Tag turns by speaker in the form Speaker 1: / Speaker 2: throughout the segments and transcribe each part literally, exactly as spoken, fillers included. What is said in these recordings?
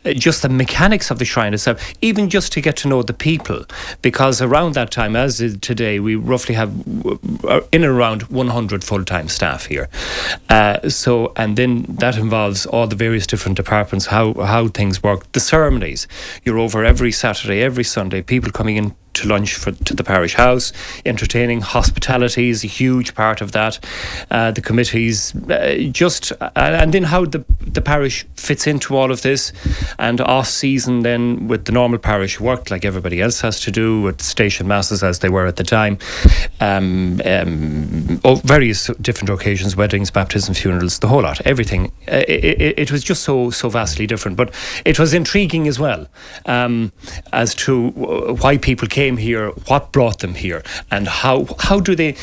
Speaker 1: uh, just the mechanics of the shrine itself, even just to get to know the people, because around that time, as is today, we roughly have uh, in and around one hundred full-time staff here. Uh, so, and then that involves all the various different departments, how how things work, the ceremonies. You're over every Saturday, every Sunday, people coming in to lunch for, to the parish house, entertaining, hospitality is a huge part of that. Uh, the committees, uh, just, uh, and then how the, the parish fits into all of this, and off season then with the normal parish work like everybody else has to do, with station masses as they were at the time, um, um, oh, various different occasions, weddings, baptisms, funerals, the whole lot, everything. Uh, it, it, it was just so, so vastly different, but it was intriguing as well, um, as to why people came here, what brought them here, and how how do they,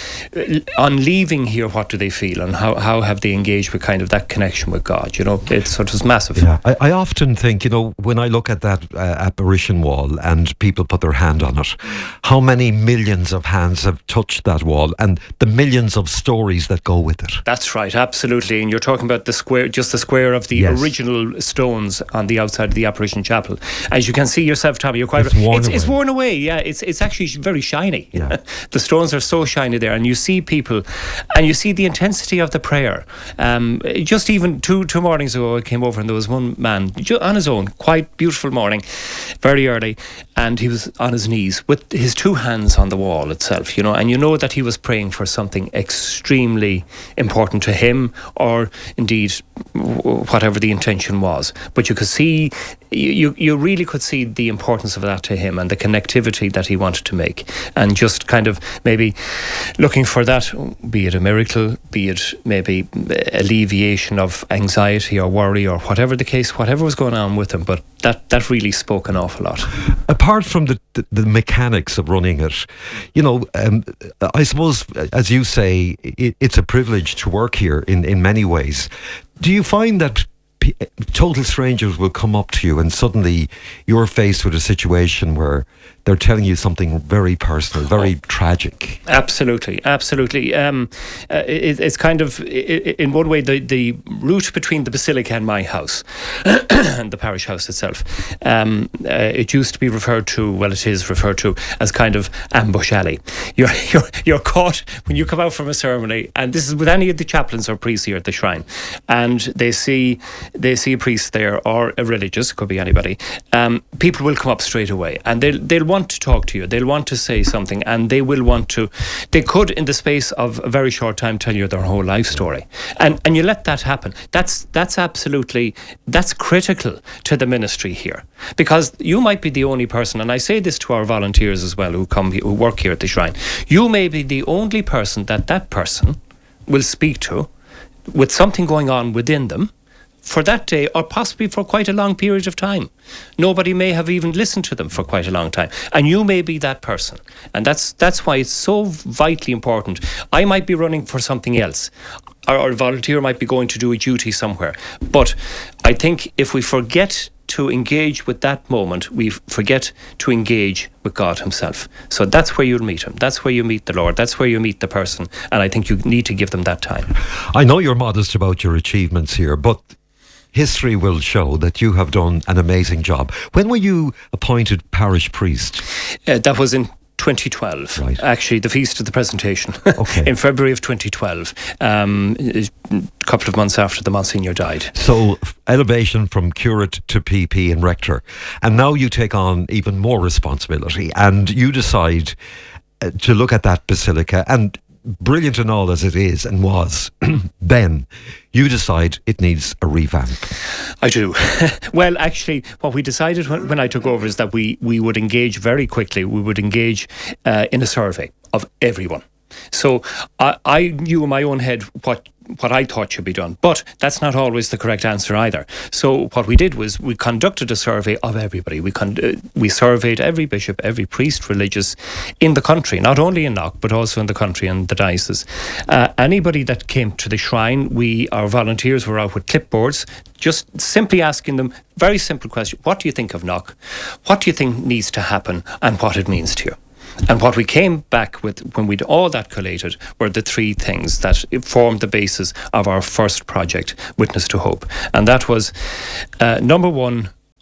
Speaker 1: on leaving here, what do they feel, and how, how have they engaged with kind of that connection with God? You know, it's sort of massive.
Speaker 2: Yeah, I, I often think, you know, when I look at that uh, apparition wall and people put their hand on it, how many millions of hands have touched that wall, and the millions of stories that go with it.
Speaker 1: That's right, absolutely. And you're talking about the square, just the square of the yes. original stones on the outside of the apparition chapel. As you can see yourself, Tommy, you're quite
Speaker 2: it's
Speaker 1: right.
Speaker 2: Worn
Speaker 1: it's,
Speaker 2: away.
Speaker 1: it's worn away. Yeah, it's it's actually very shiny.
Speaker 2: Yeah.
Speaker 1: The stones are so shiny there, and you see people, and you see the intensity of the prayer. Um, just even two two mornings ago, I came over and there was one man on his own, quite beautiful morning, very early, and he was on his knees with his two hands on the wall itself, you know, and you know that he was praying for something extremely important to him, or indeed whatever the intention was. But you could see, you you really could see the importance of that to him, and the connectivity that he wanted to make, and just kind of maybe looking for that, be it a miracle, be it maybe alleviation of anxiety or worry or whatever the case, whatever was going on with him. But that, that really spoke an awful lot.
Speaker 2: Apart from the, the, the mechanics of running it, you know, um, I suppose, as you say, it, it's a privilege to work here in, in many ways. Do you find that p- total strangers will come up to you and suddenly you're faced with a situation where they're telling you something very personal, very oh, tragic?
Speaker 1: Absolutely, absolutely. Um, uh, it, it's kind of, it, in one way, the, the route between the basilica and my house, and the parish house itself, um, uh, it used to be referred to, well, it is referred to as kind of ambush alley. You're, you're, you're caught when you come out from a ceremony, and this is with any of the chaplains or priests here at the shrine, and they see they see a priest there, or a religious, could be anybody. Um, people will come up straight away, and they'll they'll want to talk to you, they'll want to say something, and they will want to, they could in the space of a very short time tell you their whole life story, and and you let that happen. That's that's absolutely, that's critical to the ministry here, because you might be the only person, and I say this to our volunteers as well who come who work here at the shrine, you may be the only person that that person will speak to with something going on within them for that day, or possibly for quite a long period of time. Nobody may have even listened to them for quite a long time, and you may be that person. And that's that's why it's so vitally important. I might be running for something else, or, or a volunteer might be going to do a duty somewhere, but I think if we forget to engage with that moment, we forget to engage with God himself. So that's where you'll meet him. That's where you meet the Lord. That's where you meet the person. And I think you need to give them that time.
Speaker 2: I know you're modest about your achievements here, but history will show that you have done an amazing job. When were you appointed parish priest?
Speaker 1: Uh, that was in twenty twelve,
Speaker 2: right.
Speaker 1: Actually, the feast of the presentation,
Speaker 2: okay.
Speaker 1: in February of twenty twelve, um, a couple of months after the Monsignor died.
Speaker 2: So, elevation from curate to P P and rector, and now you take on even more responsibility, and you decide uh, to look at that basilica, and brilliant and all as it is and was, Ben, you decide it needs a revamp.
Speaker 1: I do. Well, actually, what we decided when, when I took over is that we, we would engage very quickly. We would engage uh, in a survey of everyone. So I, I knew in my own head what what I thought should be done, but that's not always the correct answer either. So what we did was we conducted a survey of everybody. We con- uh, we surveyed every bishop, every priest, religious in the country, not only in Knock, but also in the country and the diocese. Uh, anybody that came to the shrine, we, our volunteers were out with clipboards, just simply asking them very simple question: what do you think of Knock? What do you think needs to happen, and what it means to you? And what we came back with when we'd all that collated were the three things that formed the basis of our first project, Witness to Hope. And that was, uh, number one,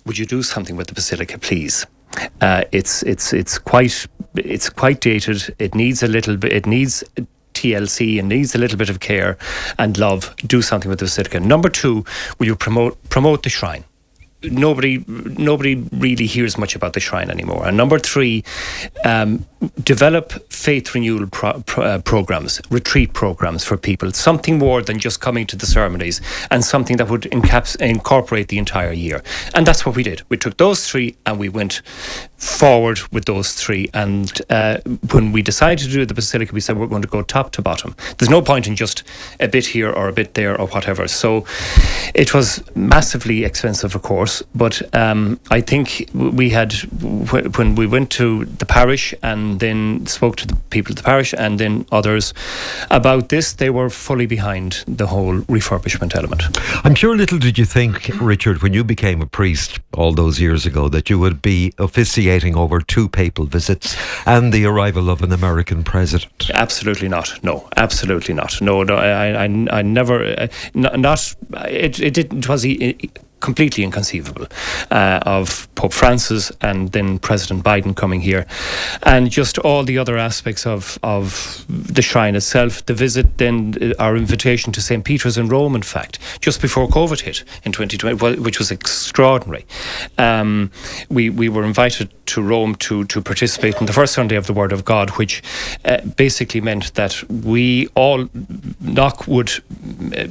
Speaker 1: would you do something with the Basilica, please? Uh, it's it's it's quite it's quite dated. It needs a little bit. It needs T L C and needs a little bit of care and love. Do something with the Basilica. Number two, will you promote promote the shrine? Nobody, nobody really hears much about the shrine anymore. And number three, um, develop faith renewal pro- pro- uh, programs, retreat programs for people. Something more than just coming to the ceremonies, and something that would encaps- incorporate the entire year. And that's what we did. We took those three and we went forward with those three. And uh, when we decided to do the Basilica, we said we're going to go top to bottom. There's no point in just a bit here or a bit there or whatever. So it was massively expensive, of course. But um, I think we had, when we went to the parish and then spoke to the people of the parish and then others about this, they were fully behind the whole refurbishment element.
Speaker 2: I'm sure little did you think, Richard, when you became a priest all those years ago, that you would be officiating over two papal visits and the arrival of an American president.
Speaker 1: Absolutely not. No, absolutely not. No, no I, I, I never, uh, not, it, it didn't, it was... It, completely inconceivable uh, of Pope Francis and then President Biden coming here, and just all the other aspects of of the shrine itself, the visit, then our invitation to Saint Peter's in Rome, in fact, just before COVID hit in twenty twenty, which was extraordinary. Um, we we were invited to Rome to to participate in the first Sunday of the Word of God, which uh, basically meant that we all Knock would uh,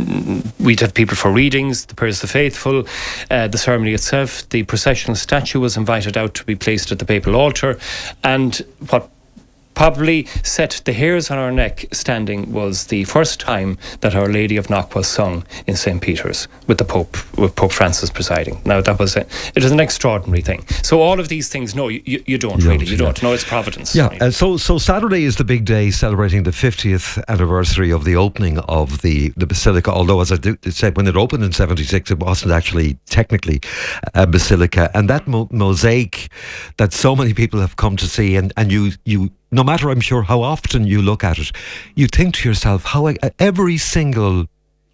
Speaker 1: we'd have people for readings, the prayers of the faithful. Uh, the ceremony itself, the processional statue was invited out to be placed at the papal altar, and what probably set the hairs on our neck standing was the first time that Our Lady of Knock was sung in Saint Peter's with the Pope, with Pope Francis presiding. Now that was a, it was an extraordinary thing. So all of these things, no, you, you don't you really, don't, you don't. No, it's Providence.
Speaker 2: Yeah. Uh, so so Saturday is the big day celebrating the fiftieth anniversary of the opening of the the basilica. Although, as I do, said, when it opened in seventy-six, it wasn't actually technically a basilica. And that mo- mosaic that so many people have come to see, and and you you. No matter, I'm sure, how often you look at it, you think to yourself how every single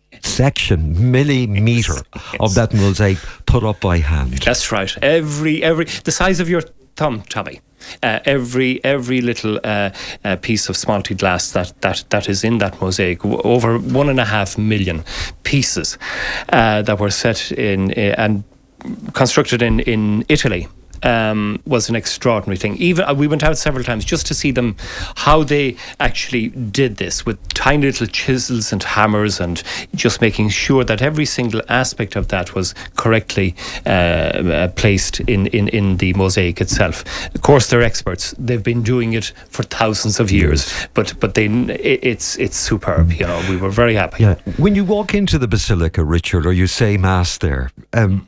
Speaker 2: section, millimetre yes, yes. of that mosaic put up by hand.
Speaker 1: That's right. Every, every, the size of your thumb, Tommy. Uh, every every little uh, uh, piece of smalty glass that, that, that is in that mosaic, w- over one and a half million pieces uh, that were set in uh, and constructed in, in Italy. Um, was an extraordinary thing. Even uh, we went out several times just to see them, how they actually did this with tiny little chisels and hammers, and just making sure that every single aspect of that was correctly uh, uh, placed in, in, in the mosaic itself. Of course, they're experts. They've been doing it for thousands of years, but but they it, it's it's superb. You know, we were very happy.
Speaker 2: Yeah. When you walk into the basilica, Richard, or you say mass there, um,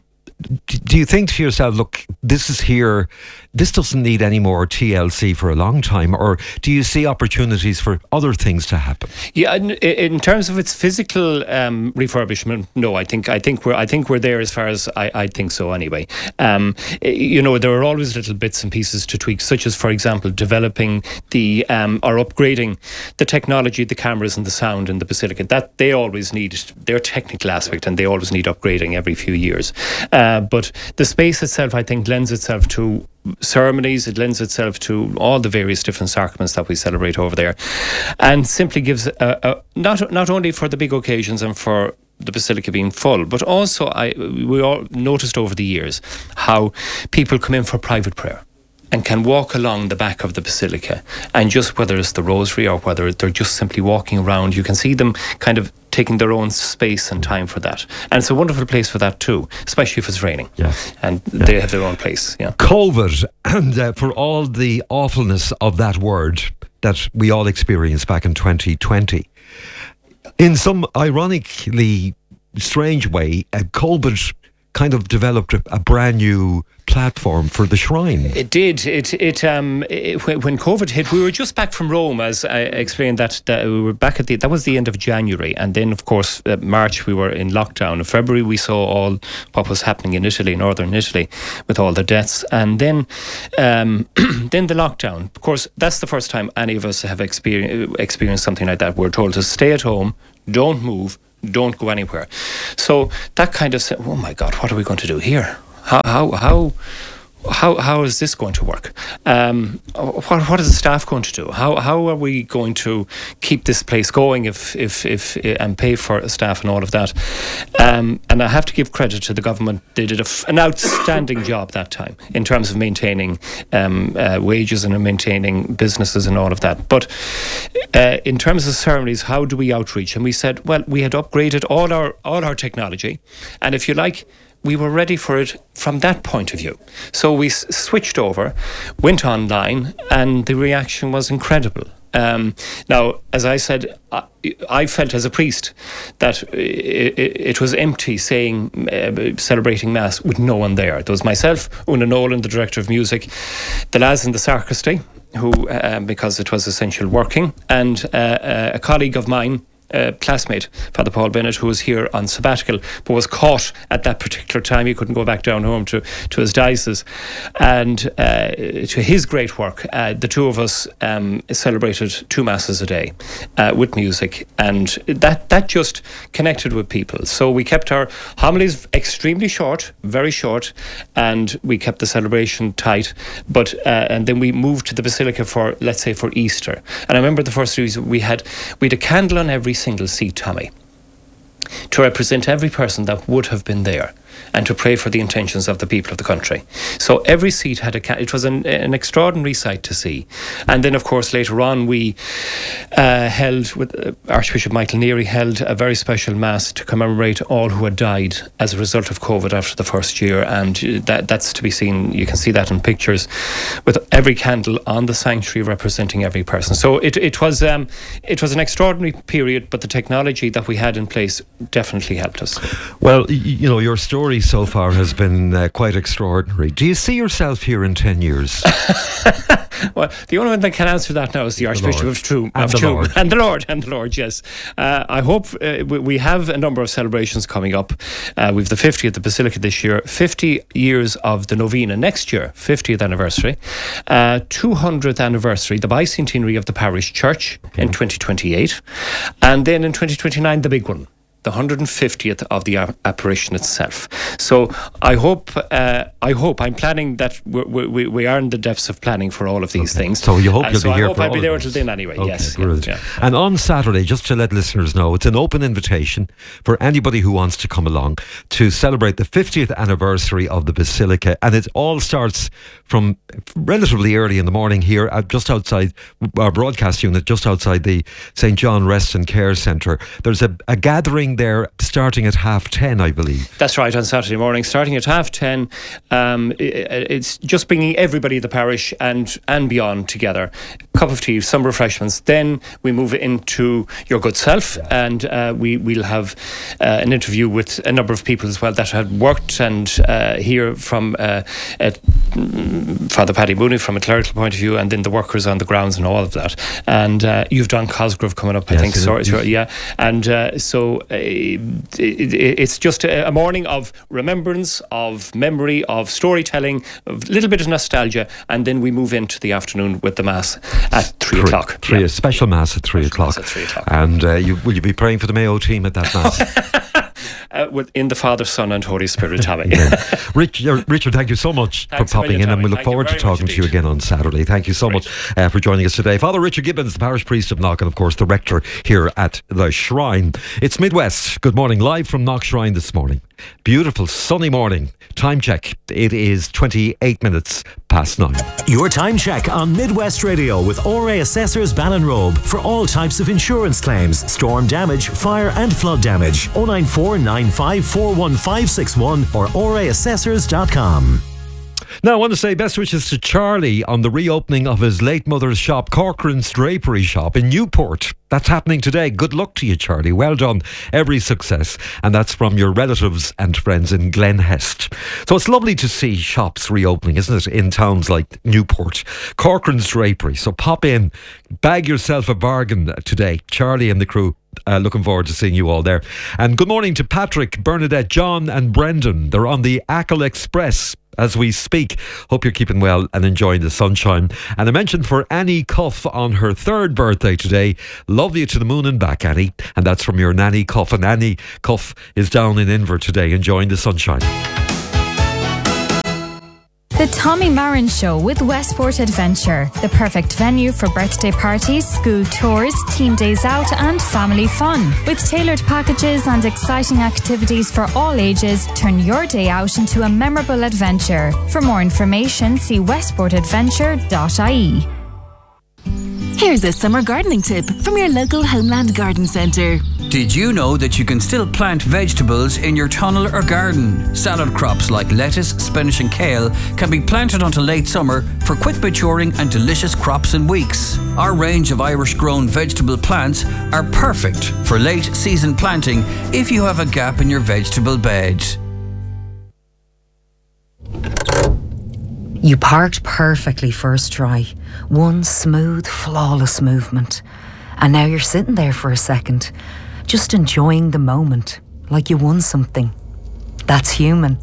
Speaker 2: do you think to yourself, look, this is here, this doesn't need any more T L C for a long time, or do you see opportunities for other things to happen?
Speaker 1: Yeah, in, in terms of its physical um, refurbishment, no, I think I think we're I think we're there as far as I, I think so anyway. Um, you know, there are always little bits and pieces to tweak, such as, for example, developing the um, or upgrading the technology, the cameras and the sound in the basilica. That they always need their technical aspect, and they always need upgrading every few years. Uh, but the space itself, I think, lends itself to ceremonies. It lends itself to all the various different sacraments that we celebrate over there, and simply gives a, a, not not only for the big occasions and for the basilica being full, but also I we all noticed over the years how people come in for private prayer and can walk along the back of the basilica, and just whether it's the rosary or whether they're just simply walking around, you can see them kind of taking their own space and time for that. And it's a wonderful place for that too, especially if it's raining.
Speaker 2: Yeah.
Speaker 1: And
Speaker 2: yeah.
Speaker 1: they have their own place. Yeah.
Speaker 2: COVID, and uh, for all the awfulness of that word that we all experienced back in twenty twenty, in some ironically strange way, uh, COVID kind of developed a, a brand new platform for the shrine.
Speaker 1: It did. It it um it, when COVID hit, we were just back from Rome, as I explained. That, that we were back at the that was the end of January, and then of course uh, March we were in lockdown. In February we saw all what was happening in Italy, northern Italy, with all the deaths, and then um then the lockdown. Of course, that's the first time any of us have experienced experienced something like that. We're told to stay at home, don't move, don't go anywhere. So that kind of said, oh my God, what are we going to do here? How how how how, how is this going to work? Um, what what is the staff going to do? How how are we going to keep this place going if if if and pay for staff and all of that? Um, and I have to give credit to the government. They did a f- an outstanding job that time in terms of maintaining um, uh, wages and maintaining businesses and all of that. But uh, in terms of ceremonies, how do we outreach? And we said, well, we had upgraded all our all our technology, and if you like, we were ready for it from that point of view. So we s- switched over, went online, and the reaction was incredible. Um, now, as I said, I, I felt as a priest that it, it, it was empty saying, uh, celebrating Mass with no one there. There was myself, Una Nolan, the director of music, the lads in the sacristy, who, um, because it was essential working, and uh, uh, a colleague of mine, Uh, classmate, Father Paul Bennett, who was here on sabbatical but was caught at that particular time. He couldn't go back down home to, to his diocese. And uh, to his great work, uh, the two of us um, celebrated two masses a day uh, with music. And that, that just connected with people. So we kept our homilies extremely short, very short, and we kept the celebration tight. But uh, and then we moved to the Basilica for, let's say, for Easter. And I remember the first reason we had, we had a candle on every single seat, Tommy, to represent every person that would have been there and to pray for the intentions of the people of the country. So every seat had a ca- it was an, an extraordinary sight to see. And then, of course, later on we uh, held with uh, Archbishop Michael Neary held a very special mass to commemorate all who had died as a result of COVID after the first year. And that that's to be seen. You can see that in pictures, with every candle on the sanctuary representing every person. So it it was um, it was an extraordinary period, but the technology that we had in place definitely helped us.
Speaker 2: Well, y- you know, your story so far has been uh, quite extraordinary. Do you see yourself here in ten years?
Speaker 1: Well, the only one that can answer that now is the Archbishop of Tuam.
Speaker 2: And
Speaker 1: Of
Speaker 2: the
Speaker 1: Tuam.
Speaker 2: Lord.
Speaker 1: And the Lord, and the Lord, yes. Uh, I hope uh, we, we have a number of celebrations coming up. Uh, we've the fiftieth at the Basilica this year, fifty years of the Novena next year, fiftieth anniversary, uh, two hundredth anniversary, the bicentenary of the parish church in twenty twenty-eight, and then in twenty twenty-nine, the big one, the one hundred fiftieth of the ap- apparition itself. So I hope, uh, I hope, I'm planning that we're, we we are in the depths of planning for all of these
Speaker 2: Okay.
Speaker 1: things.
Speaker 2: So you hope
Speaker 1: Uh,
Speaker 2: you'll
Speaker 1: so
Speaker 2: be
Speaker 1: I
Speaker 2: here
Speaker 1: hope
Speaker 2: for
Speaker 1: I'll
Speaker 2: all
Speaker 1: be
Speaker 2: of
Speaker 1: there
Speaker 2: those.
Speaker 1: until then anyway.
Speaker 2: Okay,
Speaker 1: yes.
Speaker 2: brilliant.
Speaker 1: Yeah, yeah.
Speaker 2: And on Saturday, just to let listeners know, it's an open invitation for anybody who wants to come along to celebrate the fiftieth anniversary of the Basilica. And it all starts from relatively early in the morning here, at just outside our broadcast unit, just outside the Saint John Rest and Care Centre. There's a, a gathering there starting at half ten, I believe.
Speaker 1: That's right, on Saturday morning, starting at half ten. Um, it, it's just bringing everybody in the parish and, and beyond together. Cup of tea, some refreshments. Then we move into Your Good Self, and uh, we, we'll have uh, an interview with a number of people as well that had worked and uh, hear from uh, uh, Father Paddy Mooney from a clerical point of view, and then the workers on the grounds and all of that. And uh, you've Don Cosgrove coming up, I
Speaker 2: Yes,
Speaker 1: think.
Speaker 2: it
Speaker 1: So,
Speaker 2: is.
Speaker 1: so, yeah. And uh, so uh, it, it, it's just a, a morning of remembrance, of memory, of storytelling, a little bit of nostalgia, and then we move into the afternoon with the Mass at three,
Speaker 2: Three,
Speaker 1: o'clock.
Speaker 2: three,
Speaker 1: Yeah.
Speaker 2: a special Mass at three
Speaker 1: Special
Speaker 2: o'clock.
Speaker 1: Mass at three o'clock.
Speaker 2: And uh, you, will you be praying for the Mayo team at that Mass?
Speaker 1: Uh, with, in the Father, Son, and Holy Spirit, Tommy.
Speaker 2: Rich, uh, Richard, thank you so much
Speaker 1: Thanks
Speaker 2: for
Speaker 1: a
Speaker 2: popping
Speaker 1: million,
Speaker 2: in, and we
Speaker 1: Tommy.
Speaker 2: look
Speaker 1: Thank you
Speaker 2: forward to
Speaker 1: very much
Speaker 2: talking to you
Speaker 1: indeed.
Speaker 2: again on Saturday. Thank you so
Speaker 1: Great.
Speaker 2: much uh, for joining us today. Father Richard Gibbons, the parish priest of Knock, and of course the rector here at the Shrine. It's Midwest. Good morning, live from Knock Shrine this morning. Beautiful sunny morning. Time check. It is twenty-eight minutes past nine.
Speaker 3: Your time check on Midwest Radio with O R A Assessors Ballinrobe for all types of insurance claims, storm damage, fire and flood damage. oh nine four nine five four one five six one or O R A assessors dot com.
Speaker 2: Now, I want to say best wishes to Charlie on the reopening of his late mother's shop, Corcoran's Drapery Shop in Newport. That's happening today. Good luck to you, Charlie. Well done. Every success. And that's from your relatives and friends in Glenhest. So it's lovely to see shops reopening, isn't it, in towns like Newport. Corcoran's Drapery. So pop in, bag yourself a bargain today. Charlie and the crew. Uh, looking forward to seeing you all there. And good morning to Patrick, Bernadette, John and Brendan. They're on the Achill Express as we speak. Hope you're keeping well and enjoying the sunshine. And I mentioned for Annie Cuff on her third birthday today. Love you to the moon and back, Annie. And that's from your Nanny Cuff. And Annie Cuff is down in Inver today enjoying the sunshine.
Speaker 4: The Tommy Marin Show with Westport Adventure, the perfect venue for birthday parties, school tours, team days out and family fun. With tailored packages and exciting activities for all ages, turn your day out into a memorable adventure. For more information, see westport adventure dot I E.
Speaker 5: Here's a summer gardening tip from your local Homeland Garden Centre.
Speaker 6: Did you know that you can still plant vegetables in your tunnel or garden? Salad crops like lettuce, spinach and kale can be planted until late summer for quick maturing and delicious crops in weeks. Our range of Irish-grown vegetable plants are perfect for late season planting if you have a gap in your vegetable bed.
Speaker 7: You parked perfectly first try. One smooth, flawless movement. And now you're sitting there for a second, just enjoying the moment, like you won something. That's human.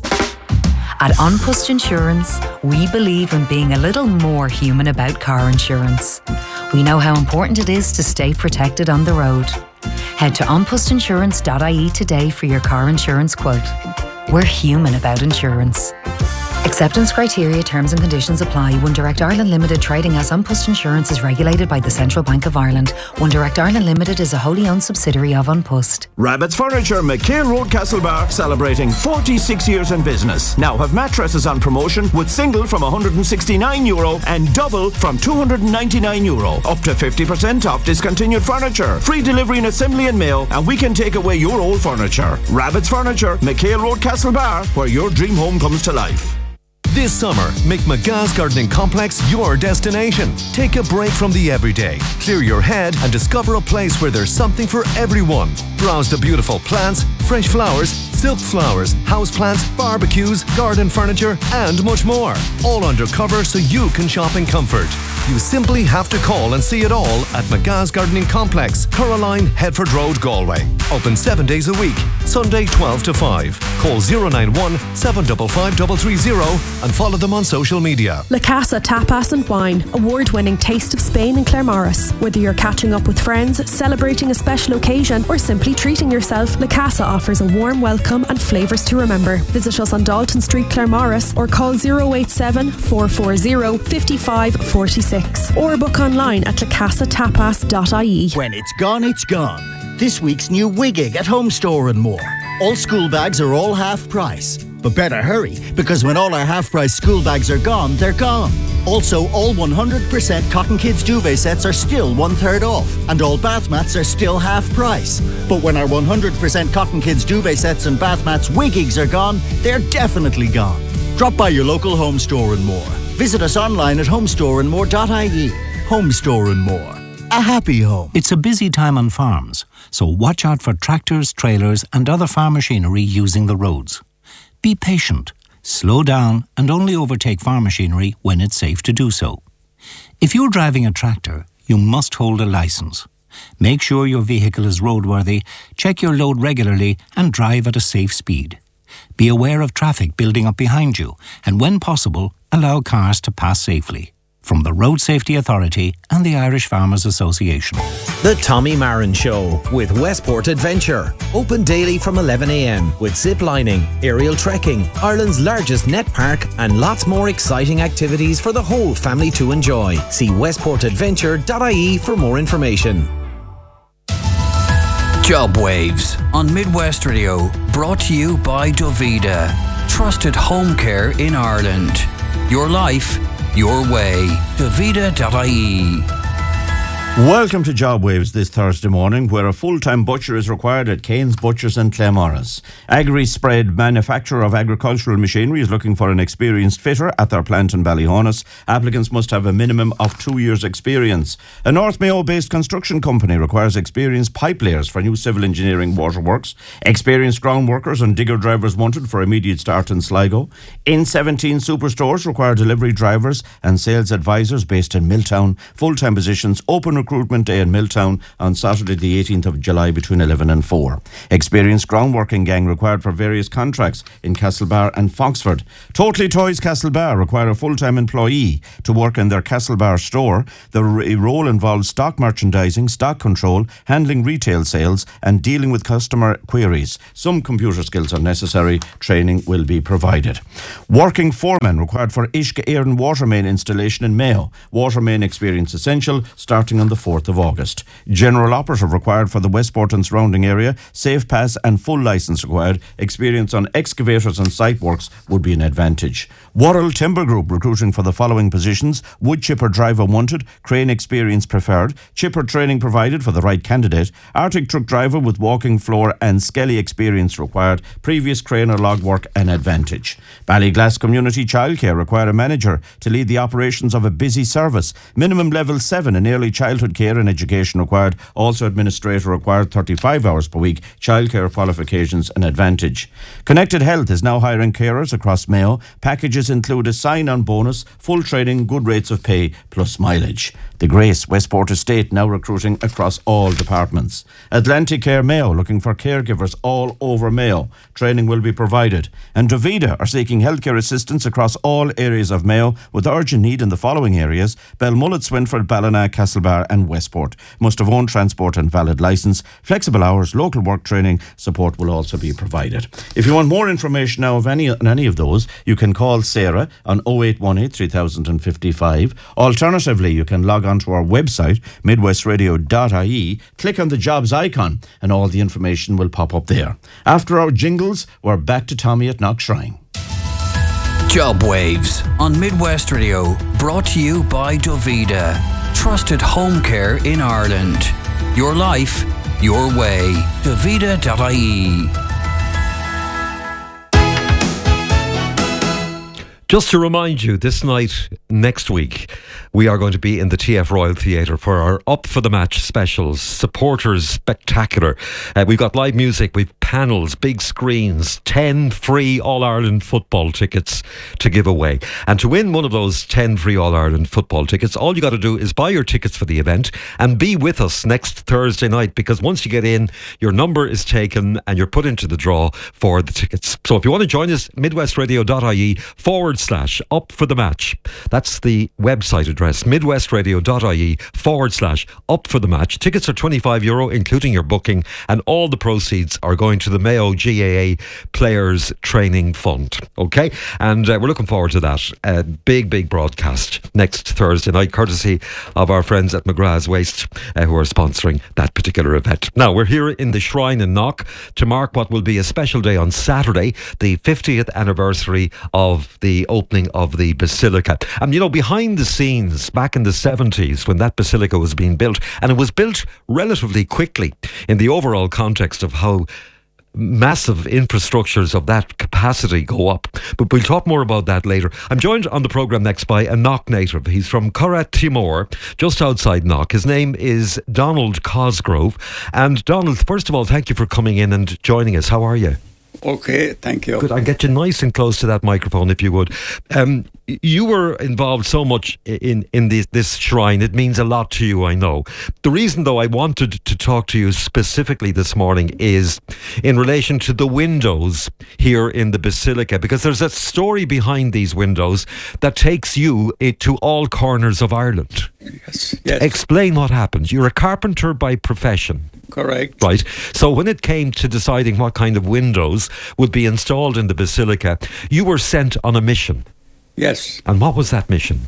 Speaker 7: At An Post Insurance, we believe in being a little more human about car insurance. We know how important it is to stay protected on the road. Head to an post insurance dot I E today for your car insurance quote. We're human about insurance. Acceptance criteria, terms and conditions apply. One Direct Ireland Limited, trading as An Post Insurance, is regulated by the Central Bank of Ireland. One Direct Ireland Limited is a wholly owned subsidiary of An Post.
Speaker 8: Rabbit's Furniture, McHale Road, Castlebar, celebrating forty-six years in business. Now have mattresses on promotion with single from one hundred sixty-nine euro and double from two hundred ninety-nine euro. Up to fifty percent off discontinued furniture. Free delivery and assembly and mail, and we can take away your old furniture. Rabbit's Furniture, McHale Road, Castlebar, where your dream home comes to life.
Speaker 9: This summer, make McGa's Gardening Complex your destination. Take a break from the everyday, clear your head and discover a place where there's something for everyone. Browse the beautiful plants, fresh flowers, silk flowers, houseplants, barbecues, garden furniture and much more. All under cover so you can shop in comfort. You simply have to call and see it all at McGa's Gardening Complex, Coraline, Headford Road, Galway. Open seven days a week, Sunday twelve to five. Call zero nine one, seven five five three three zero and follow them on social media.
Speaker 10: La Casa Tapas and Wine, award-winning Taste of Spain in Claremorris. Whether you're catching up with friends, celebrating a special occasion or simply treating yourself, La Casa offers a warm welcome and flavours to remember. Visit us on Dalton Street, Claremorris or call zero eight seven, four four zero, five five four six or book online at la casa tapas dot I E.
Speaker 11: When it's gone, it's gone. This week's new Wiggig at Home Store and more. All school bags are all half price. But better hurry, because when all our half price school bags are gone, they're gone. Also, all one hundred percent Cotton Kids duvet sets are still one third off, and all bath mats are still half price. But when our one hundred percent Cotton Kids duvet sets and bath mats Wiggigs are gone, they're definitely gone. Drop by your local Home Store and more. Visit us online at home store and more dot I E. Home Store and More. A happy home.
Speaker 12: It's a busy time on farms, so watch out for tractors, trailers and other farm machinery using the roads. Be patient, slow down and only overtake farm machinery when it's safe to do so. If you're driving a tractor, you must hold a licence. Make sure your vehicle is roadworthy, check your load regularly and drive at a safe speed. Be aware of traffic building up behind you and when possible, allow cars to pass safely. From the Road Safety Authority and the Irish Farmers Association.
Speaker 13: The Tommy Marin Show with Westport Adventure. Open daily from eleven a m with zip lining, aerial trekking, Ireland's largest net park and lots more exciting activities for the whole family to enjoy. See westport adventure dot I E for more information.
Speaker 6: Job Waves on Midwest Radio, brought to you by Dovida. Trusted home care in Ireland. Your life, your way. Dovida dot I E.
Speaker 8: Welcome to Job Waves this Thursday morning, where a full-time butcher is required at Kane's Butchers in Claremorris. Agri-Spread, manufacturer of agricultural machinery, is looking for an experienced fitter at their plant in Ballyhonus. Applicants must have a minimum of two years' experience. A North Mayo-based construction company requires experienced pipe layers for new civil engineering waterworks. Experienced ground workers and digger drivers wanted for immediate start in Sligo. In seventeen superstores require delivery drivers and sales advisors based in Milltown. Full-time positions open Recruitment Day in Milltown on Saturday the eighteenth of July between eleven and four. Experienced groundworking gang required for various contracts in Castlebar and Foxford. Totally Toys Castlebar require a full-time employee to work in their Castlebar store. The r- role involves stock merchandising, stock control, handling retail sales and dealing with customer queries. Some computer skills are necessary. Training will be provided. Working foreman required for Ishka Air and Water Main installation in Mayo. Water main experience essential, starting on the fourth of August. General operative required for the Westport and surrounding area. Safe pass and full licence required. Experience on excavators and site works would be an advantage. Worrell Timber Group recruiting for the following positions. Wood chipper driver wanted. Crane experience preferred. Chipper training provided for the right candidate. Arctic truck driver with walking floor and skelly experience required. Previous crane or log work an advantage. Ballyglass Community Childcare require a manager to lead the operations of a busy service. Minimum level seven in early childhood care and education required. Also administrator required thirty-five hours per week. Childcare qualifications an advantage. Connected Health is now hiring carers across Mayo. Packages include a sign-on bonus, full training, good rates of pay plus mileage. The Grace Westport Estate now recruiting across all departments. Atlantic Care Mayo looking for caregivers all over Mayo. Training will be provided. And Dovida are seeking healthcare assistance across all areas of Mayo with urgent need in the following areas: Belmullet, Swinford, Ballina, Castlebar and Westport. Must have owned transport and valid licence. Flexible hours, local work training support will also be provided. If you want more information now of any on any of those, you can call Sarah on oh eight one eight, three thousand fifty-five. Alternatively, you can log on to our website, midwest radio dot I E, click on the jobs icon and all the information will pop up there. After our jingles, we're back to Tommy at Knockshrine.
Speaker 6: Job Waves on Midwest Radio, brought to you by Dovida. Trusted home care in Ireland. Your life, your way. Dovida dot I E.
Speaker 2: Just to remind you, this night, next week, we are going to be in the T F Royal Theatre for our Up for the Match specials, supporters spectacular. Uh, we've got live music, we've panels, big screens, ten free All-Ireland football tickets to give away. And to win one of those ten free All-Ireland football tickets, all you got to do is buy your tickets for the event and be with us next Thursday night, because once you get in, your number is taken and you're put into the draw for the tickets. So if you want to join us, midwest radio dot I E forward slash up for the match. That's the website address, midwest radio dot I E forward slash up for the match. Tickets are twenty-five euro, including your booking, and all the proceeds are going to the Mayo G A A Players Training Fund. Okay? And uh, we're looking forward to that. Uh, big, big broadcast next Thursday night, courtesy of our friends at McGrath's Waste, uh, who are sponsoring that particular event. Now, we're here in the Shrine in Knock to mark what will be a special day on Saturday, the fiftieth anniversary of the opening of the Basilica. And you know, behind the scenes, back in the seventies, when that Basilica was being built, and it was built relatively quickly in the overall context of how massive infrastructures of that capacity go up. But we'll talk more about that later. I'm joined on the programme next by a Knock native. He's from Curragh Timor, just outside Knock. His name is Donald Cosgrove. And Donald, first of all, thank you for coming in and joining us. How are you?
Speaker 14: Okay, thank you.
Speaker 2: Good. I'll get you nice and close to that microphone if you would. Um, you were involved so much in, in this, this shrine. It means a lot to you, I know. The reason, though, I wanted to talk to you specifically this morning is in relation to the windows here in the Basilica, because there's a story behind these windows that takes you to all corners of Ireland.
Speaker 14: Yes, yes.
Speaker 2: Explain what happened. You're a carpenter by profession.
Speaker 14: Correct.
Speaker 2: Right. So when it came to deciding what kind of windows would be installed in the Basilica, you were sent on a mission.
Speaker 14: Yes.
Speaker 2: And what was that mission?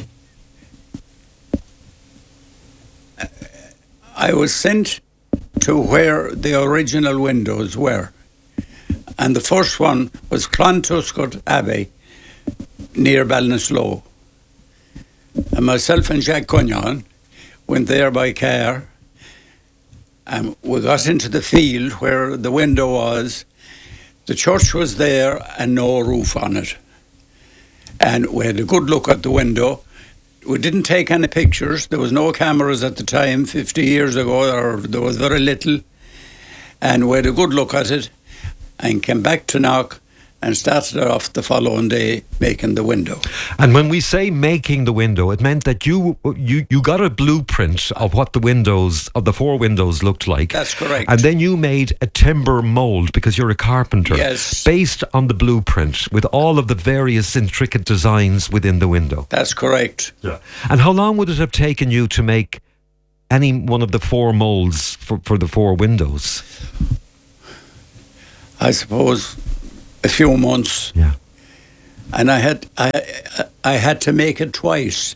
Speaker 14: I was sent to where the original windows were. And the first one was Clontuscot Abbey, near Ballinasloe. And myself and Jack Cunyon went there by car. And we got into the field where the window was. The church was there and no roof on it. And we had a good look at the window. We didn't take any pictures. There was no cameras at the time, fifty years ago, or there was very little. And we had a good look at it and came back to Knock and started off the following day making the window.
Speaker 2: And when we say making the window, it meant that you you you got a blueprint of what the windows of the four windows looked like.
Speaker 14: That's correct.
Speaker 2: And then you made a timber mould because you're a carpenter.
Speaker 14: Yes.
Speaker 2: Based on the blueprint with all of the various intricate designs within the window.
Speaker 14: That's correct.
Speaker 2: Yeah. And how long would it have taken you to make any one of the four moulds for, for the four windows?
Speaker 14: I suppose a few months.
Speaker 2: Yeah.
Speaker 14: And I had I I had to make it twice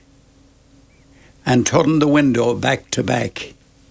Speaker 14: and turn the window back to back.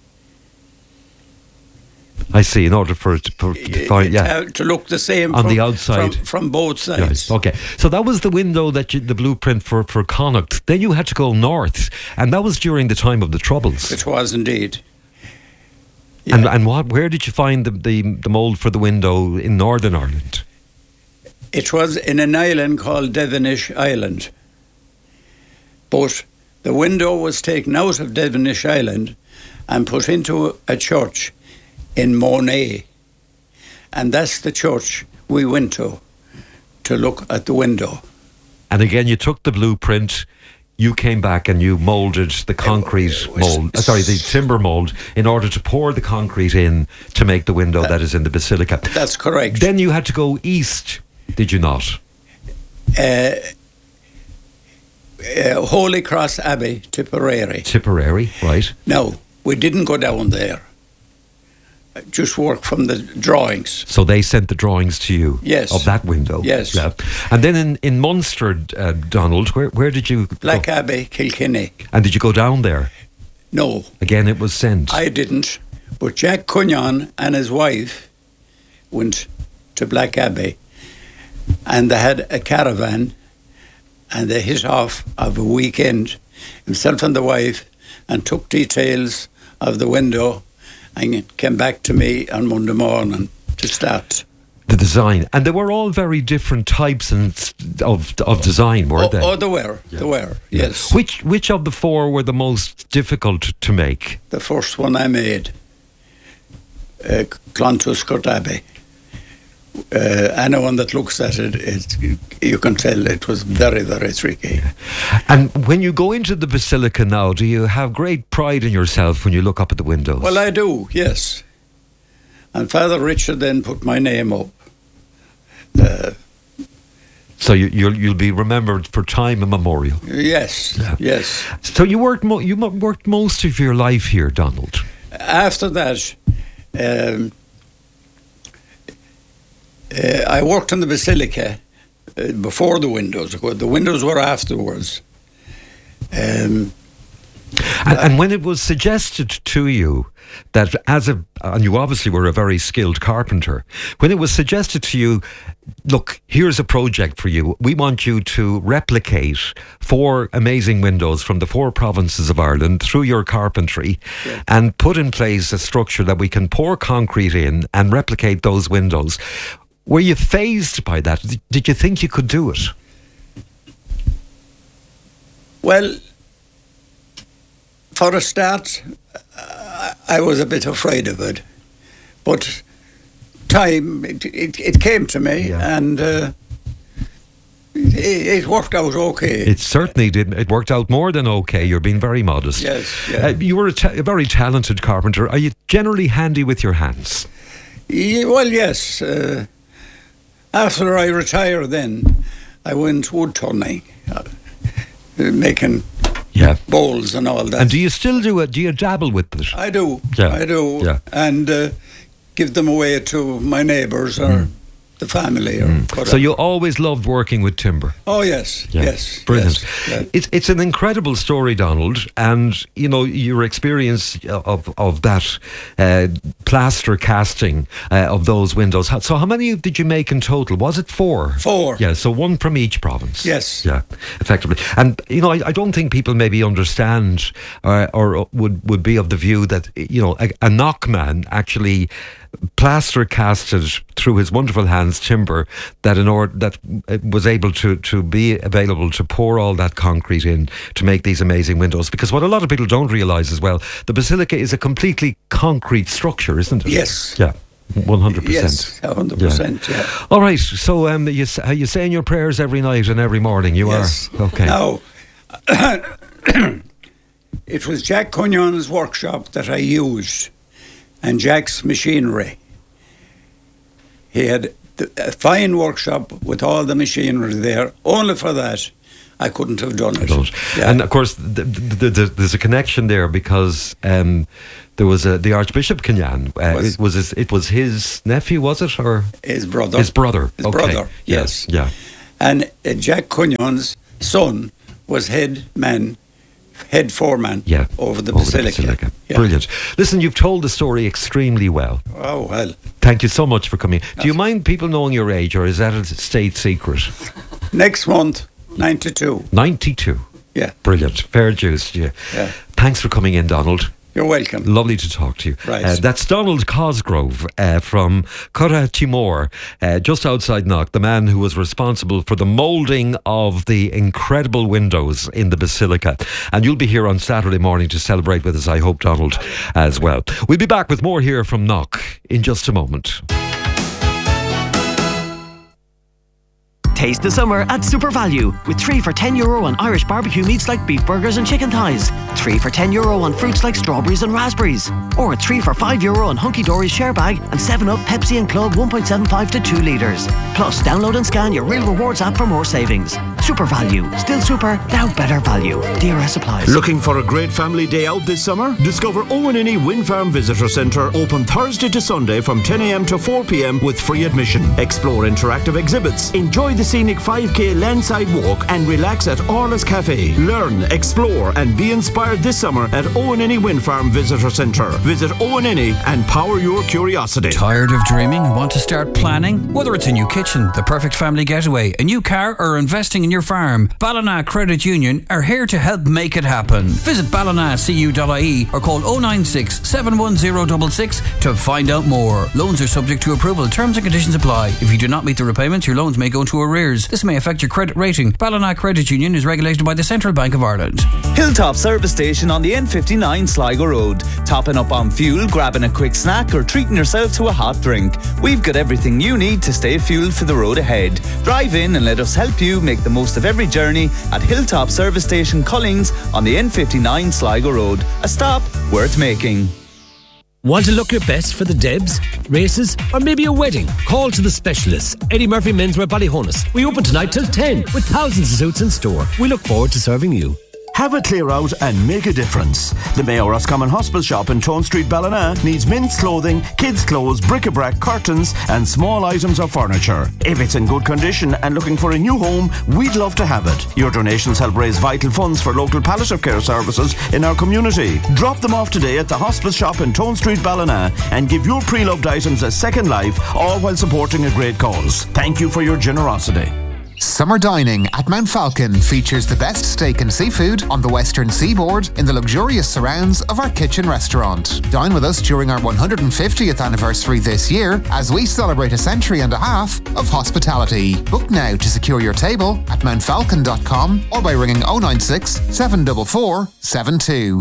Speaker 2: I see, in order for it to, for, to find, yeah.
Speaker 14: to look the same
Speaker 2: on
Speaker 14: from,
Speaker 2: the outside
Speaker 14: from, from both sides.
Speaker 2: Yes. Okay, so that was the window that you, the blueprint for for Connacht. Then you had to go north, and that was during the time of the Troubles.
Speaker 14: It was indeed.
Speaker 2: Yeah. And and what? Where did you find the, the the mould for the window in Northern Ireland?
Speaker 14: It was in an island called Devonish Island. But the window was taken out of Devonish Island and put into a church in Monet. And that's the church we went to to look at the window.
Speaker 2: And again, you took the blueprint, you came back and you moulded the concrete mould, uh, sorry, the timber mould, in order to pour the concrete in to make the window that, that is in the basilica.
Speaker 14: That's correct.
Speaker 2: Then you had to go east, did you not?
Speaker 14: Uh, uh, Holy Cross Abbey, Tipperary.
Speaker 2: Tipperary, right.
Speaker 14: No, we didn't go down there. Just work from the drawings.
Speaker 2: So they sent the drawings to you?
Speaker 14: Yes.
Speaker 2: Of that window?
Speaker 14: Yes.
Speaker 2: Yeah. And then in, in Munster, uh, Donald, where, where did you
Speaker 14: Black
Speaker 2: go?
Speaker 14: Abbey, Kilkenny.
Speaker 2: And did you go down there?
Speaker 14: No.
Speaker 2: Again, it was sent?
Speaker 14: I didn't. But Jack Cunyon and his wife went to Black Abbey. And they had a caravan. And they hit off of a weekend, himself and the wife, and took details of the window and came back to me on Monday morning to start
Speaker 2: the design. And they were all very different types and of of design, weren't
Speaker 14: oh,
Speaker 2: they?
Speaker 14: Oh, they were. Yeah. They were.
Speaker 2: Yeah.
Speaker 14: Yes.
Speaker 2: Which which of the four were the most difficult to make?
Speaker 14: The first one I made, uh, Clontuscot Abbey. Uh, anyone that looks at it, it, you can tell it was very, very tricky.
Speaker 2: And when you go into the basilica now, do you have great pride in yourself when you look up at the windows?
Speaker 14: Well, I do, yes. And Father Richard then put my name up. Uh,
Speaker 2: so you, you'll you'll be remembered for time immemorial.
Speaker 14: Yes, yeah. yes.
Speaker 2: So you worked mo- you worked most of your life here, Donald.
Speaker 14: After that. Um, Uh, I worked in the Basilica uh, before the windows. The windows were afterwards. Um,
Speaker 2: and, and when it was suggested to you that as a, and you obviously were a very skilled carpenter, when it was suggested to you, look, here's a project for you. We want you to replicate four amazing windows from the four provinces of Ireland through your carpentry, yeah, and put in place a structure that we can pour concrete in and replicate those windows. Were you fazed by that? Did you think you could do it?
Speaker 14: Well, for a start, uh, I was a bit afraid of it. But time, it, it, it came to me, yeah, and uh, it, it worked out okay.
Speaker 2: It certainly did. It worked out more than okay. You're being very modest.
Speaker 14: Yes, yeah.
Speaker 2: Uh, you were a, ta- a very talented carpenter. Are you generally handy with your hands?
Speaker 14: Yeah, well, yes. Uh, After I retired then, I went wood turning, uh, making
Speaker 2: yeah.
Speaker 14: bowls and all that.
Speaker 2: And do you still do it? Do you dabble with it?
Speaker 14: I do,
Speaker 2: yeah.
Speaker 14: I do.
Speaker 2: Yeah.
Speaker 14: And uh, give them away to my neighbours or mm. the family. Or
Speaker 2: mm. So you always loved working with timber?
Speaker 14: Oh, yes, yeah. yes.
Speaker 2: Brilliant.
Speaker 14: Yes, yeah.
Speaker 2: It's it's an incredible story, Donald, and, you know, your experience of, of that uh, plaster casting uh, of those windows. So how many did you make in total? Was it four?
Speaker 14: Four.
Speaker 2: Yeah, so one from each province.
Speaker 14: Yes.
Speaker 2: Yeah, effectively. And, you know, I, I don't think people maybe understand uh, or would, would be of the view that, you know, a, a knockman actually plaster casted through his wonderful hands timber that in order that was able to to be available to pour all that concrete in to make these amazing windows. Because what a lot of people don't realise as well, the basilica is a completely concrete structure, isn't it?
Speaker 14: Yes.
Speaker 2: Yeah. one hundred percent.
Speaker 14: Yes, one hundred percent, yeah. yeah.
Speaker 2: All right, so um, you, are you saying your prayers every night and every morning? You
Speaker 14: yes.
Speaker 2: are? Okay.
Speaker 14: Now, it was Jack Cunnion's workshop that I used, and Jack's machinery. He had a fine workshop with all the machinery there. Only for that, I couldn't have done it.
Speaker 2: Yeah. And of course, the, the, the, there's a connection there because um, there was a, the Archbishop Kenyan. Uh, was, it was his, it was his nephew, was it, or
Speaker 14: his brother?
Speaker 2: His brother.
Speaker 14: His
Speaker 2: okay.
Speaker 14: brother. Yes.
Speaker 2: yes. Yeah.
Speaker 14: And uh, Jack Cunnion's son was head man. Head foreman
Speaker 2: yeah,
Speaker 14: over the
Speaker 2: over
Speaker 14: Basilica.
Speaker 2: The Basilica.
Speaker 14: Yeah.
Speaker 2: Brilliant. Listen, you've told the story extremely well.
Speaker 14: Oh, well.
Speaker 2: Thank you so much for coming. That's Do you mind people knowing your age, or is that a state secret?
Speaker 14: Next month, ninety-two.
Speaker 2: ninety-two?
Speaker 14: Yeah.
Speaker 2: Brilliant. Fair dues to you.
Speaker 14: Yeah.
Speaker 2: Thanks for coming in, Donald.
Speaker 14: You're welcome.
Speaker 2: Lovely to talk to you.
Speaker 14: Right.
Speaker 2: Uh, that's Donald Cosgrove uh, from Curragh Timor, uh, just outside Knock, the man who was responsible for the moulding of the incredible windows in the Basilica. And you'll be here on Saturday morning to celebrate with us, I hope, Donald, as well. We'll be back with more here from Knock in just a moment.
Speaker 15: Taste the summer at Super Value with three for ten euro on Irish barbecue meats like beef burgers and chicken thighs, three for ten euro on fruits like strawberries and raspberries, or three for five euro on Hunky Dory's share bag and seven up, Pepsi and Club one point seven five to two litres. Plus, download and scan your Real Rewards app for more savings. Super Value. Still super, now better value. D R S applies.
Speaker 8: Looking for a great family day out this summer? Discover Owen Innie Wind Farm Visitor Centre, open Thursday to Sunday from ten a m to four p m with free admission. Explore interactive exhibits, enjoy the scenic five k landside walk and relax at Orla's Cafe. Learn, explore and be inspired this summer at Owen Innie Wind Farm Visitor Centre. Visit Owen Innie and power your curiosity.
Speaker 6: Tired of dreaming and want to start planning? Whether it's a new kitchen, the perfect family getaway, a new car or investing in your farm, Ballina Credit Union are here to help make it happen. Visit ballina c u dot i e or call oh nine six, seven one zero six six to find out more. Loans are subject to approval. Terms and conditions apply. If you do not meet the repayments, your loans may go into arrears. This may affect your credit rating. Ballina Credit Union is regulated by the Central Bank of Ireland.
Speaker 16: Hilltop Service Station on the N fifty-nine Sligo Road. Topping up on fuel, grabbing a quick snack or treating yourself to a hot drink. We've got everything you need to stay fueled for the road ahead. Drive in and let us help you make the most of every journey at Hilltop Service Station Cullings on the N fifty-nine Sligo Road. A stop worth making.
Speaker 17: Want to look your best for the Debs, races, or maybe a wedding? Call to the specialists. Eddie Murphy Menswear Ballyhonus. We open tonight till ten with thousands of suits in store. We look forward to serving you.
Speaker 8: Have a clear out and make a difference. The Mayor Roscommon Hospital shop in Tone Street, Ballina needs men's clothing, kids' clothes, bric-a-brac, curtains and small items of furniture. If it's in good condition and looking for a new home, we'd love to have it. Your donations help raise vital funds for local palliative care services in our community. Drop them off today at the hospital shop in Tone Street, Ballina and give your pre-loved items a second life, all while supporting a great cause. Thank you for your generosity.
Speaker 18: Summer dining at Mount Falcon features the best steak and seafood on the western seaboard in the luxurious surrounds of our kitchen restaurant. Dine with us during our one hundred fiftieth anniversary this year as we celebrate a century and a half of hospitality. Book now to secure your table at mount falcon dot com or by ringing oh nine six, seven four four, seven two.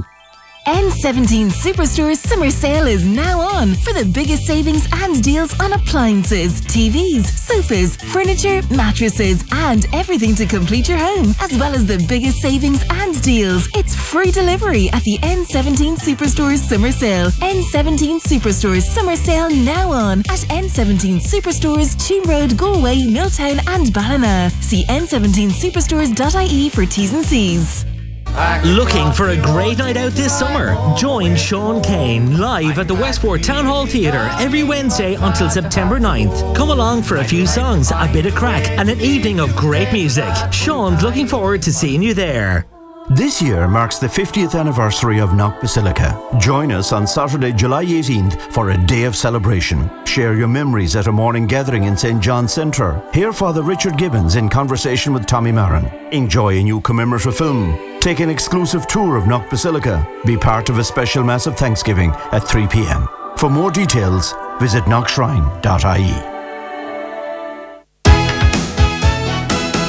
Speaker 5: N seventeen Superstore's summer sale is now on for the biggest savings and deals on appliances, T Vs, sofas, furniture, mattresses, and everything to complete your home, as well as the biggest savings and deals. It's free delivery at the N seventeen Superstore's summer sale. N seventeen Superstore's summer sale now on at N seventeen Superstores, Cheam Road, Galway, Milltown, and Ballina. See n seventeen superstores dot i e for T's and C's.
Speaker 17: Looking for a great night out this summer? Join Sean Kane live at the Westport Town Hall Theatre every Wednesday until September ninth. Come along for a few songs, a bit of crack, and an evening of great music. Sean's looking forward to seeing you there.
Speaker 8: This year marks the fiftieth anniversary of Knock Basilica. Join us on Saturday, July eighteenth for a day of celebration. Share your memories at a morning gathering in Saint John's Centre. Hear Father Richard Gibbons in conversation with Tommy Marin. Enjoy a new commemorative film. Take an exclusive tour of Knock Basilica. Be part of a special Mass of Thanksgiving at three p m. For more details, visit knock shrine dot i e.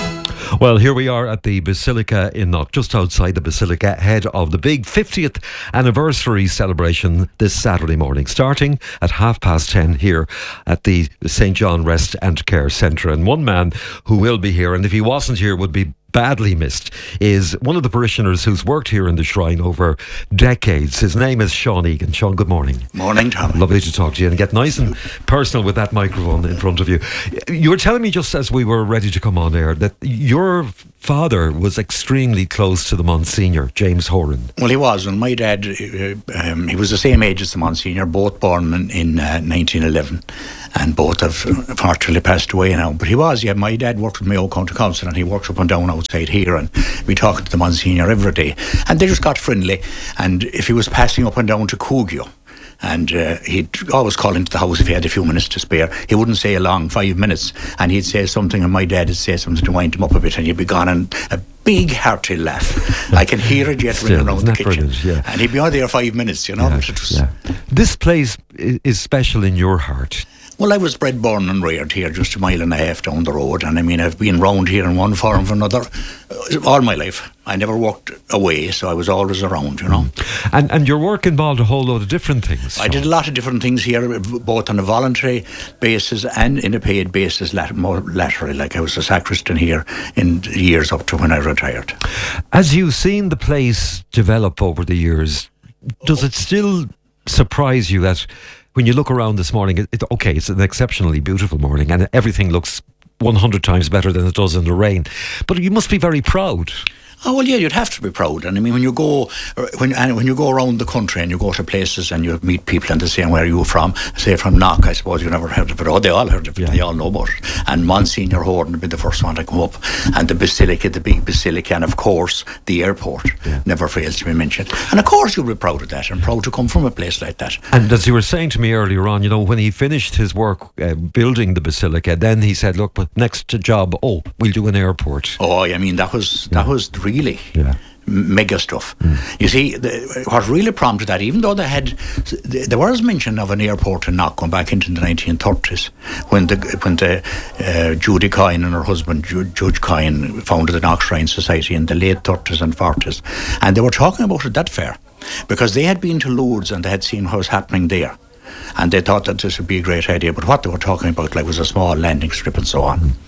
Speaker 2: Well, here we are at the Basilica in Knock, just outside the Basilica, ahead of the big fiftieth anniversary celebration this Saturday morning, starting at half past ten here at the Saint John Rest and Care Centre. And one man who will be here, and if he wasn't here would be badly missed, is one of the parishioners who's worked here in the shrine over decades. His name is Sean Egan. Sean, good morning.
Speaker 19: Morning, Tom.
Speaker 2: Lovely to talk to you and get nice and personal with that microphone in front of you. You were telling me just as we were ready to come on air that your father was extremely close to the Monsignor, James Horan.
Speaker 19: Well, he was, and my dad, uh, um, he was the same age as the Monsignor, both born in, in uh, nineteen eleven, and both have unfortunately passed away now. But he was, yeah, my dad worked with Mayo County Council, and he worked up and down outside here, and we talked to the Monsignor every day, and they just got friendly. And if he was passing up and down to Coogio, and uh, he'd always call into the house if he had a few minutes to spare. He wouldn't say a long five minutes, and he'd say something, and my dad would say something to wind him up a bit, and he'd be gone, and a big hearty laugh. I can hear it yet ringing around the kitchen.
Speaker 2: Yeah.
Speaker 19: And he'd be on there five minutes, you know.
Speaker 2: Yeah,
Speaker 19: but it was,
Speaker 2: yeah. This place is special in your heart.
Speaker 19: Well, I was bred, born and reared here, just a mile and a half down the road, and I mean, I've been round here in one form or another all my life. I never walked away, so I was always around, you know.
Speaker 2: And and your work involved a whole load of different things.
Speaker 19: I did a lot of different things here, both on a voluntary basis and in a paid basis, lat- more laterally. Like I was a sacristan here in years up to when I retired.
Speaker 2: As you've seen the place develop over the years, does it still surprise you that when you look around this morning, it, it, okay, it's an exceptionally beautiful morning and everything looks one hundred times better than it does in the rain, but you must be very proud.
Speaker 19: Oh, well, yeah, you'd have to be proud. And I mean, when you go when and when you go around the country and you go to places and you meet people and they say, where are you from? Say, from Knock, I suppose you never heard of it. Oh, they all heard of it. Yeah. They all know about it. And Monsignor Horan would be the first one to come up. And the Basilica, the big Basilica, and of course, the airport yeah. never fails to be mentioned. And of course, you'll be proud of that and proud to come from a place like that.
Speaker 2: And as you were saying to me earlier on, you know, when he finished his work uh, building the Basilica, then he said, look, but next job, oh, we'll do an airport.
Speaker 19: Oh, I mean, that was, yeah. that was really...
Speaker 2: Yeah.
Speaker 19: mega stuff. Mm. You see, the, what really prompted that, even though they had, there was mention of an airport in Knock going back into the nineteen thirties, when the when the uh, Judy Coyne and her husband Ju- Judge Coyne founded the Knock Shrine Society in the late thirties and forties, and they were talking about it that fair, because they had been to Lourdes and they had seen what was happening there, and they thought that this would be a great idea. But what they were talking about, like, was a small landing strip and so on. Mm.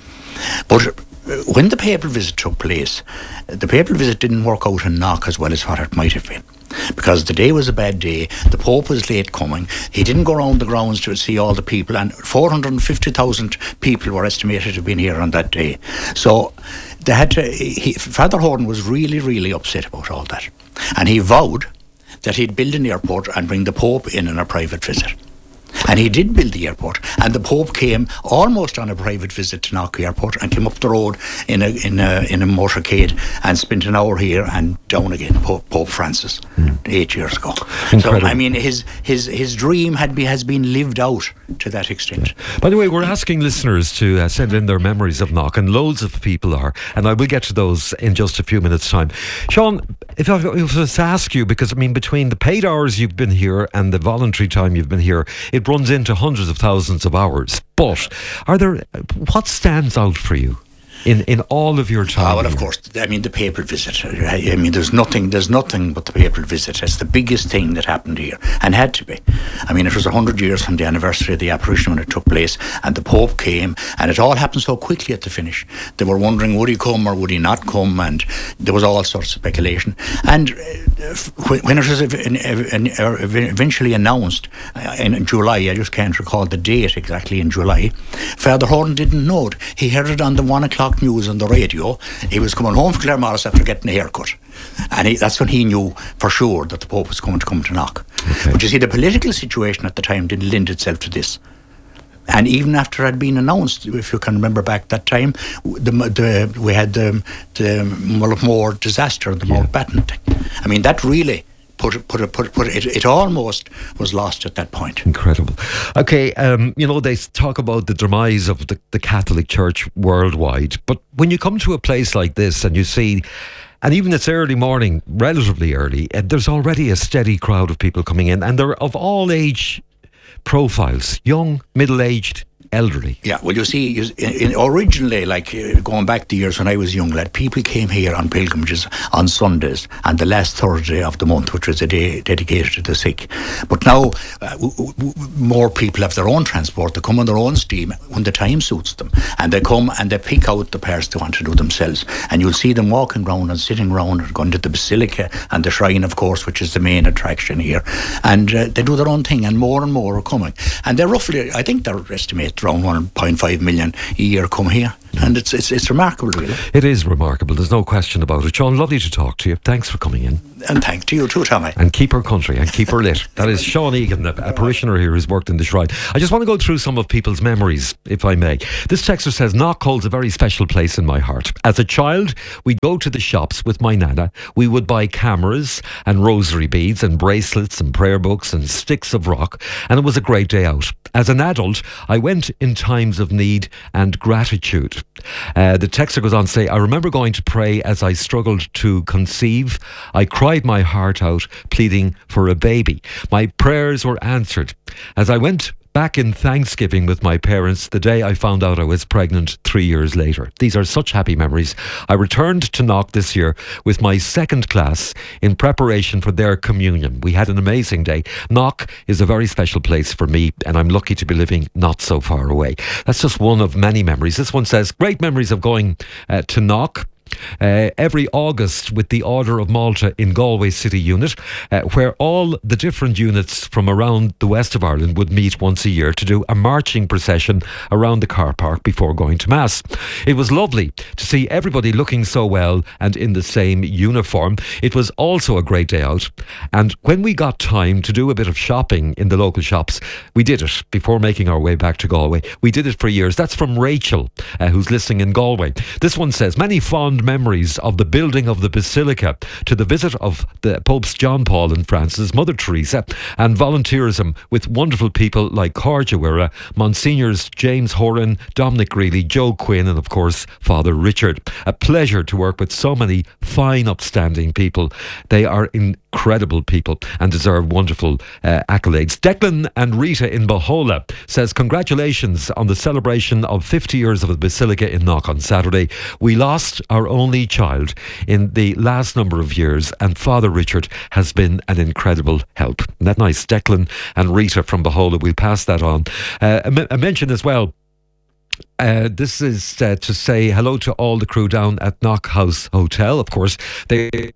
Speaker 19: But when the papal visit took place, the papal visit didn't work out in Knock as well as what it might have been, because the day was a bad day, the Pope was late coming, he didn't go around the grounds to see all the people, and four hundred fifty thousand people were estimated to have been here on that day. So they had to, he, Father Horan was really, really upset about all that, and he vowed that he'd build an airport and bring the Pope in on a private visit. And he did build the airport, and the Pope came almost on a private visit to Knock Airport and came up the road in a in a in a motorcade and spent an hour here and down again. Pope, Pope Francis, mm. eight years ago. Incredible. So I mean, his his his dream had be, has been lived out to that extent.
Speaker 2: Yeah. By the way, we're asking listeners to uh, send in their memories of Knock, and loads of people are, and I will get to those in just a few minutes' time. Sean, if I was to ask you, because I mean, between the paid hours you've been here and the voluntary time you've been here, it runs into hundreds of thousands of hours. But are there, what stands out for you in, in all of your time?
Speaker 19: Oh, well, of course, I mean, the papal visit. I mean, there's nothing, there's nothing but the papal visit. It's the biggest thing that happened here, and had to be. I mean, it was a hundred years from the anniversary of the apparition when it took place, and the Pope came, and it all happened so quickly at the finish. They were wondering, would he come or would he not come, and there was all sorts of speculation. And uh, when it was eventually announced in July, I just can't recall the date exactly in July, Father Horan didn't know it. He heard it on the one o'clock news on the radio. He was coming home from Claremorris after getting a haircut, and he, that's when he knew for sure that the Pope was going to come to Knock. Okay. But you see, the political situation at the time didn't lend itself to this. And even after it had been announced, if you can remember back that time, the, the, we had the, the Mullaghmore disaster, the yeah. Mountbatten thing. I mean, that really put it, put it, put it, put it, it almost was lost at that point.
Speaker 2: Incredible. Okay, um, you know, they talk about the demise of the, the Catholic Church worldwide, but when you come to a place like this and you see, and even it's early morning, relatively early, and there's already a steady crowd of people coming in, and they're of all age profiles, young, middle-aged, elderly.
Speaker 19: Yeah, well, you see, you, in, in originally, like uh, going back to years when I was young lad, people came here on pilgrimages on Sundays and the last Thursday of the month, which was a day dedicated to the sick. But now, uh, w- w- more people have their own transport. They come on their own steam when the time suits them, and they come and they pick out the parts they want to do themselves. And you'll see them walking around and sitting around and going to the Basilica and the Shrine, of course, which is the main attraction here. And uh, they do their own thing, and more and more are coming. And they're roughly, I think they're estimated around one point five million a year come here. And it's, it's it's remarkable, really.
Speaker 2: It is remarkable. There's no question about it. Sean, lovely to talk to you. Thanks for coming in.
Speaker 19: And thanks to you too, Tommy.
Speaker 2: And keep our country and keep her lit. That is Sean Egan, a, a parishioner here who's worked in the Shrine. I just want to go through some of people's memories, if I may. This texter says, Knock holds a very special place in my heart. As a child, we'd go to the shops with my nana. We would buy cameras and rosary beads and bracelets and prayer books and sticks of rock, and it was a great day out. As an adult, I went in times of need and gratitude. Uh, the texter goes on to say, I remember going to pray as I struggled to conceive. I cried my heart out, pleading for a baby. My prayers were answered. As I went back in Thanksgiving with my parents the day I found out I was pregnant three years later. These are such happy memories. I returned to Knock this year with my second class in preparation for their communion. We had an amazing day. Knock is a very special place for me, and I'm lucky to be living not so far away. That's just one of many memories. This one says, great memories of going uh, to Knock. Uh, every August with the Order of Malta in Galway City Unit, uh, where all the different units from around the west of Ireland would meet once a year to do a marching procession around the car park before going to Mass. It was lovely to see everybody looking so well and in the same uniform. It was also a great day out, and when we got time to do a bit of shopping in the local shops, we did it before making our way back to Galway. We did it for years. That's from Rachel, uh, who's listening in Galway. This one says, many fond memories of the building of the Basilica, to the visit of the Popes John Paul and Francis, Mother Teresa, and volunteerism with wonderful people like Corja Wira, Monsignors James Horan, Dominic Greeley, Joe Quinn, and of course Father Richard. A pleasure to work with so many fine, upstanding people. They are incredible people and deserve wonderful uh, accolades. Declan and Rita in Bohola says, congratulations on the celebration of fifty years of the Basilica in Knock on Saturday. We lost our only child in the last number of years, and Father Richard has been an incredible help. Isn't that nice? Declan and Rita from Bohola, we'll pass that on. Uh, a, a mention as well. Uh, this is uh, to say hello to all the crew down at Knock House Hotel. Of course, they...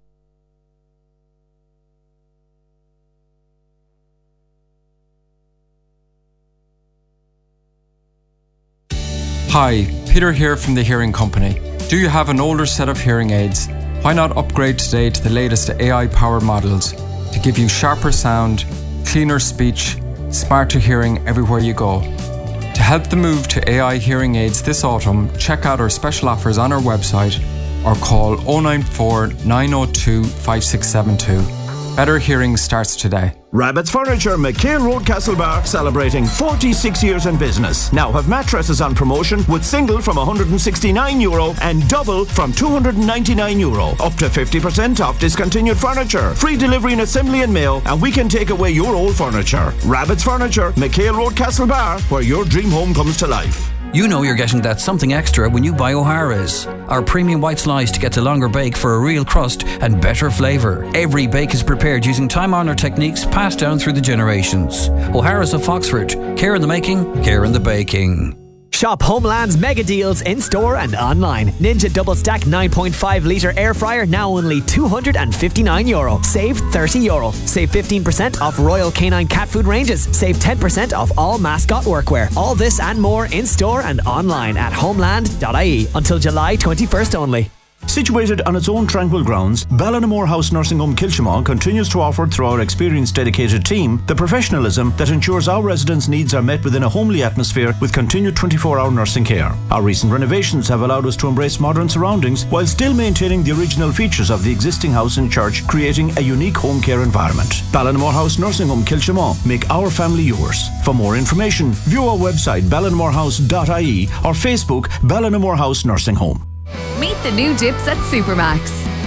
Speaker 20: Hi, Peter here from the Hearing Company. Do you have an older set of hearing aids? Why not upgrade today to the latest A I-powered models to give you sharper sound, cleaner speech, smarter hearing everywhere you go? To help the move to A I hearing aids this autumn, check out our special offers on our website or call oh nine four, nine oh two, five six seven two. Better hearing starts today.
Speaker 8: Rabbit's Furniture, McHale Road, Castlebar, celebrating forty-six years in business. Now have mattresses on promotion with single from one hundred sixty-nine euro and double from two hundred ninety-nine euro. Up to fifty percent off discontinued furniture. Free delivery and assembly and mail, and we can take away your old furniture. Rabbit's Furniture, McHale Road, Castlebar, where your dream home comes to life.
Speaker 6: You know you're getting that something extra when you buy O'Hara's. Our premium white slice gets a longer bake for a real crust and better flavour. Every bake is prepared using time-honoured techniques passed down through the generations. O'Hara's of Foxford. Care in the making, care in the baking.
Speaker 21: Shop Homeland's mega deals in store and online. Ninja Double Stack nine point five litre air fryer now only two hundred fifty-nine euro. Save thirty euro. Save fifteen percent off Royal Canine cat food ranges. Save ten percent off all mascot workwear. All this and more in store and online at homeland dot I E until July twenty-first only.
Speaker 8: Situated on its own tranquil grounds, Ballinamore House Nursing Home Kilchimau continues to offer, through our experienced dedicated team, the professionalism that ensures our residents' needs are met within a homely atmosphere with continued twenty-four hour nursing care. Our recent renovations have allowed us to embrace modern surroundings while still maintaining the original features of the existing house and church, creating a unique home care environment. Ballinamore House Nursing Home Kilchimau. Make our family yours. For more information, view our website ballinamore house dot I E or Facebook Ballinamore House Nursing Home.
Speaker 22: Meet the new dips at Supermax.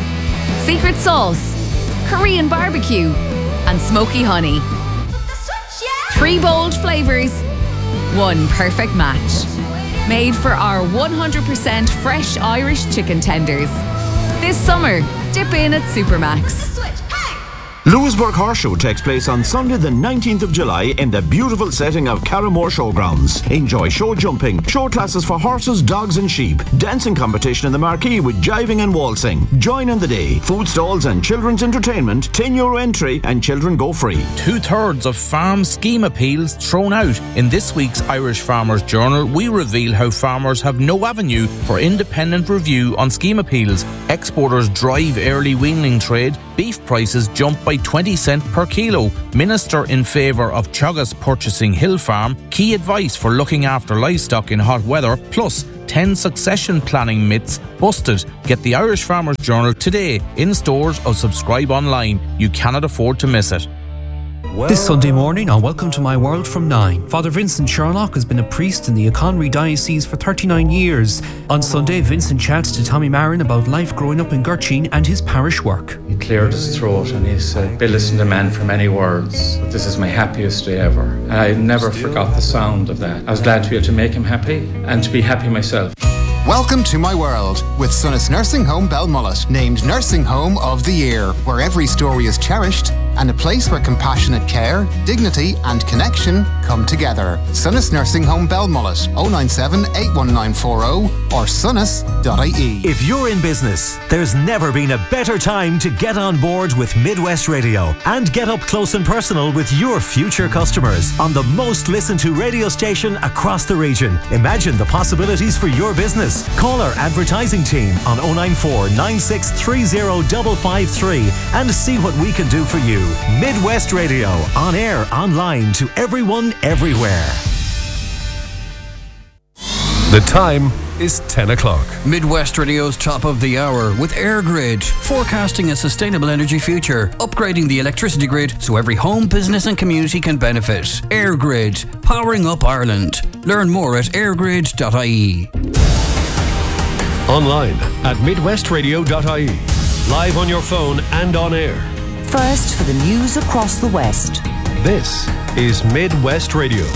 Speaker 22: Secret sauce, Korean barbecue, and smoky honey. Three bold flavours, One perfect match. Made for our one hundred percent fresh Irish chicken tenders. This summer, dip in at Supermax.
Speaker 8: Lewisburg Horse Show takes place on Sunday the nineteenth of July in the beautiful setting of Carramore Showgrounds. Enjoy show jumping, show classes for horses, dogs and sheep, dancing competition in the marquee with jiving and waltzing. Join in the day. Food stalls and children's entertainment, ten euro entry and children go free.
Speaker 1: Two-thirds of farm scheme appeals thrown out. In this week's Irish Farmers Journal, we reveal how farmers have no avenue for independent review on scheme appeals. Exporters drive early weaning trade. Beef prices jump by twenty cent per kilo. Minister in favour of Teagasc purchasing Hill Farm. Key advice for looking after livestock in hot weather. Plus, ten succession planning myths busted. Get the Irish Farmers Journal today in stores or subscribe online. You cannot afford to miss it.
Speaker 3: This Sunday morning on Welcome to My World from nine, Father Vincent Sherlock has been a priest in the Conwy Diocese for thirty-nine years. On Sunday, Vincent chats to Tommy Marin about life growing up in Gurteen and his parish work.
Speaker 23: He cleared his throat and he said, "Be listening to men for many words, but this is my happiest day ever." And I never forgot the sound of that. I was glad to be able to make him happy and to be happy myself.
Speaker 18: Welcome to My World with Sunnis Nursing Home Belmullet, named Nursing Home of the Year, where every story is cherished and a place where compassionate care, dignity and connection come together. Sunnis Nursing Home Belmullet, oh nine seven, eight one nine four oh or sunnis dot I E.
Speaker 9: If you're in business, there's never been a better time to get on board with Midwest Radio and get up close and personal with your future customers on the most listened to radio station across the region. Imagine the possibilities for your business. Call our advertising team on oh nine four, nine six three oh, five five three and see what we can do for you. Midwest Radio, on air, online, to everyone, everywhere.
Speaker 24: The time is ten o'clock.
Speaker 6: Midwest Radio's top of the hour with EirGrid, forecasting a sustainable energy future, upgrading the electricity grid so every home, business and community can benefit. EirGrid, powering up Ireland. Learn more at airgrid dot I E.
Speaker 24: Online at midwest radio dot I E. Live on your phone and on air.
Speaker 7: First for the news across the West.
Speaker 24: This is Midwest Radio.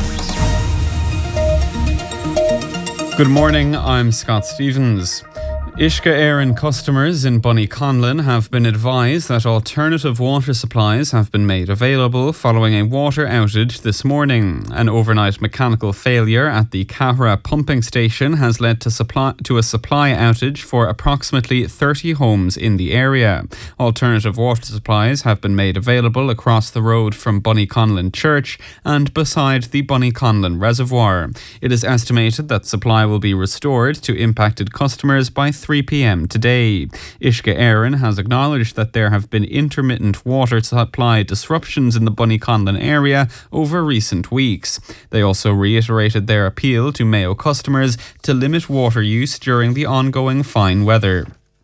Speaker 25: Good morning, I'm Scott Stevens. Uisce Éireann customers in Bunnyconlon have been advised that alternative water supplies have been made available following a water outage this morning. An overnight mechanical failure at the Cahra pumping station has led to, supply, to a supply outage for approximately thirty homes in the area. Alternative water supplies have been made available across the road from Bunnyconlon Church and beside the Bunnyconlon Reservoir. It is estimated that supply will be restored to impacted customers by three p.m. today. Uisce Éireann has acknowledged that there have been intermittent water supply disruptions in the Bunnyconlon area over recent weeks. They also reiterated their appeal to Mayo customers to limit water use during the ongoing fine weather.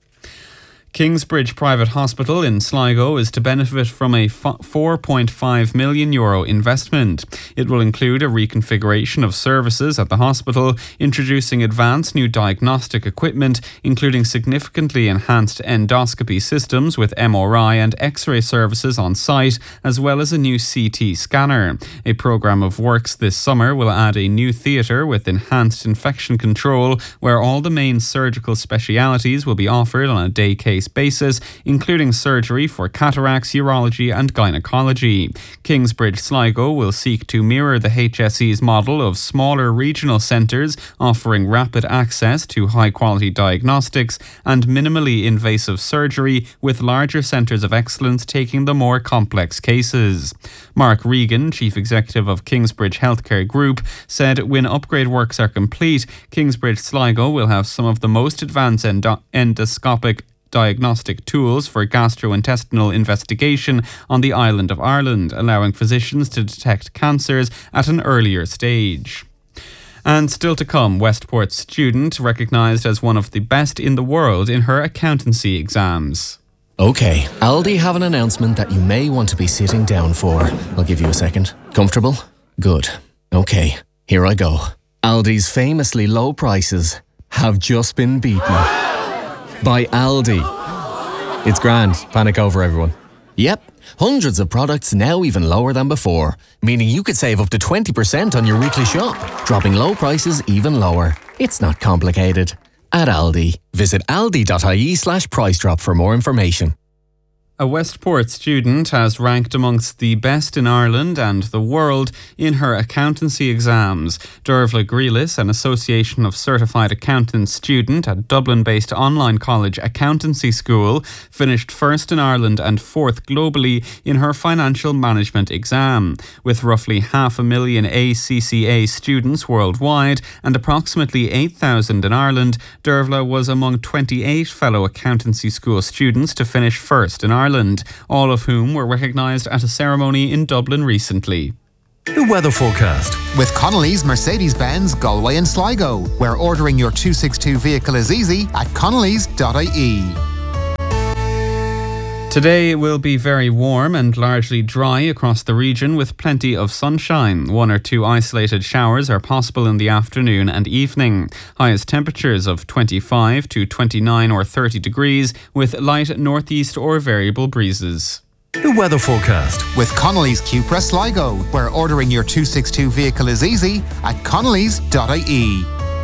Speaker 25: Kingsbridge Private Hospital in Sligo is to benefit from a four point five million euro investment. It will include a reconfiguration of services at the hospital, introducing advanced new diagnostic equipment, including significantly enhanced endoscopy systems with M R I and X-ray services on site, as well as a new C T scanner. A programme of works this summer will add a new theatre with enhanced infection control, where all the main surgical specialities will be offered on a day case basis, including surgery for cataracts, urology and gynecology. Kingsbridge Sligo will seek to mirror the H S E's model of smaller regional centres offering rapid access to high-quality diagnostics and minimally invasive surgery, with larger centres of excellence taking the more complex cases. Mark Regan, Chief Executive of Kingsbridge Healthcare Group, said when upgrade works are complete, Kingsbridge Sligo will have some of the most advanced endo- endoscopic diagnostic tools for gastrointestinal investigation on the island of Ireland, allowing physicians to detect cancers at an earlier stage. And still to come, Westport student recognised as one of the best in the world in her accountancy exams.
Speaker 26: Okay, Aldi have an announcement that you may want to be sitting down for. I'll give you a second. Comfortable? Good. Okay, here I go. Aldi's famously low prices have just been beaten by Aldi. It's grand. Panic over, everyone. Yep, hundreds of products now even lower than before, meaning you could save up to twenty percent on your weekly shop, dropping low prices even lower. It's not complicated. At Aldi, visit aldi.ie slash price drop for more information.
Speaker 25: A Westport student has ranked amongst the best in Ireland and the world in her accountancy exams. Dervla Grealis, an Association of Certified Accountants student at Dublin-based online college Accountancy School, finished first in Ireland and fourth globally in her financial management exam. With roughly half a million A C C A students worldwide and approximately eight thousand in Ireland, Dervla was among twenty-eight fellow accountancy school students to finish first in Ireland. Ireland, all of whom were recognised at a ceremony in Dublin recently.
Speaker 24: The weather forecast.
Speaker 18: With Connolly's Mercedes-Benz Galway and Sligo, where ordering your two sixty-two vehicle is easy at connellys dot I E.
Speaker 25: Today will be very warm and largely dry across the region with plenty of sunshine. One or two isolated showers are possible in the afternoon and evening. Highest temperatures of twenty-five to twenty-nine or thirty degrees with light northeast or variable breezes.
Speaker 24: The weather forecast.
Speaker 18: With Connolly's Cupra Sligo, where ordering your two sixty-two vehicle is easy at connellys dot I E.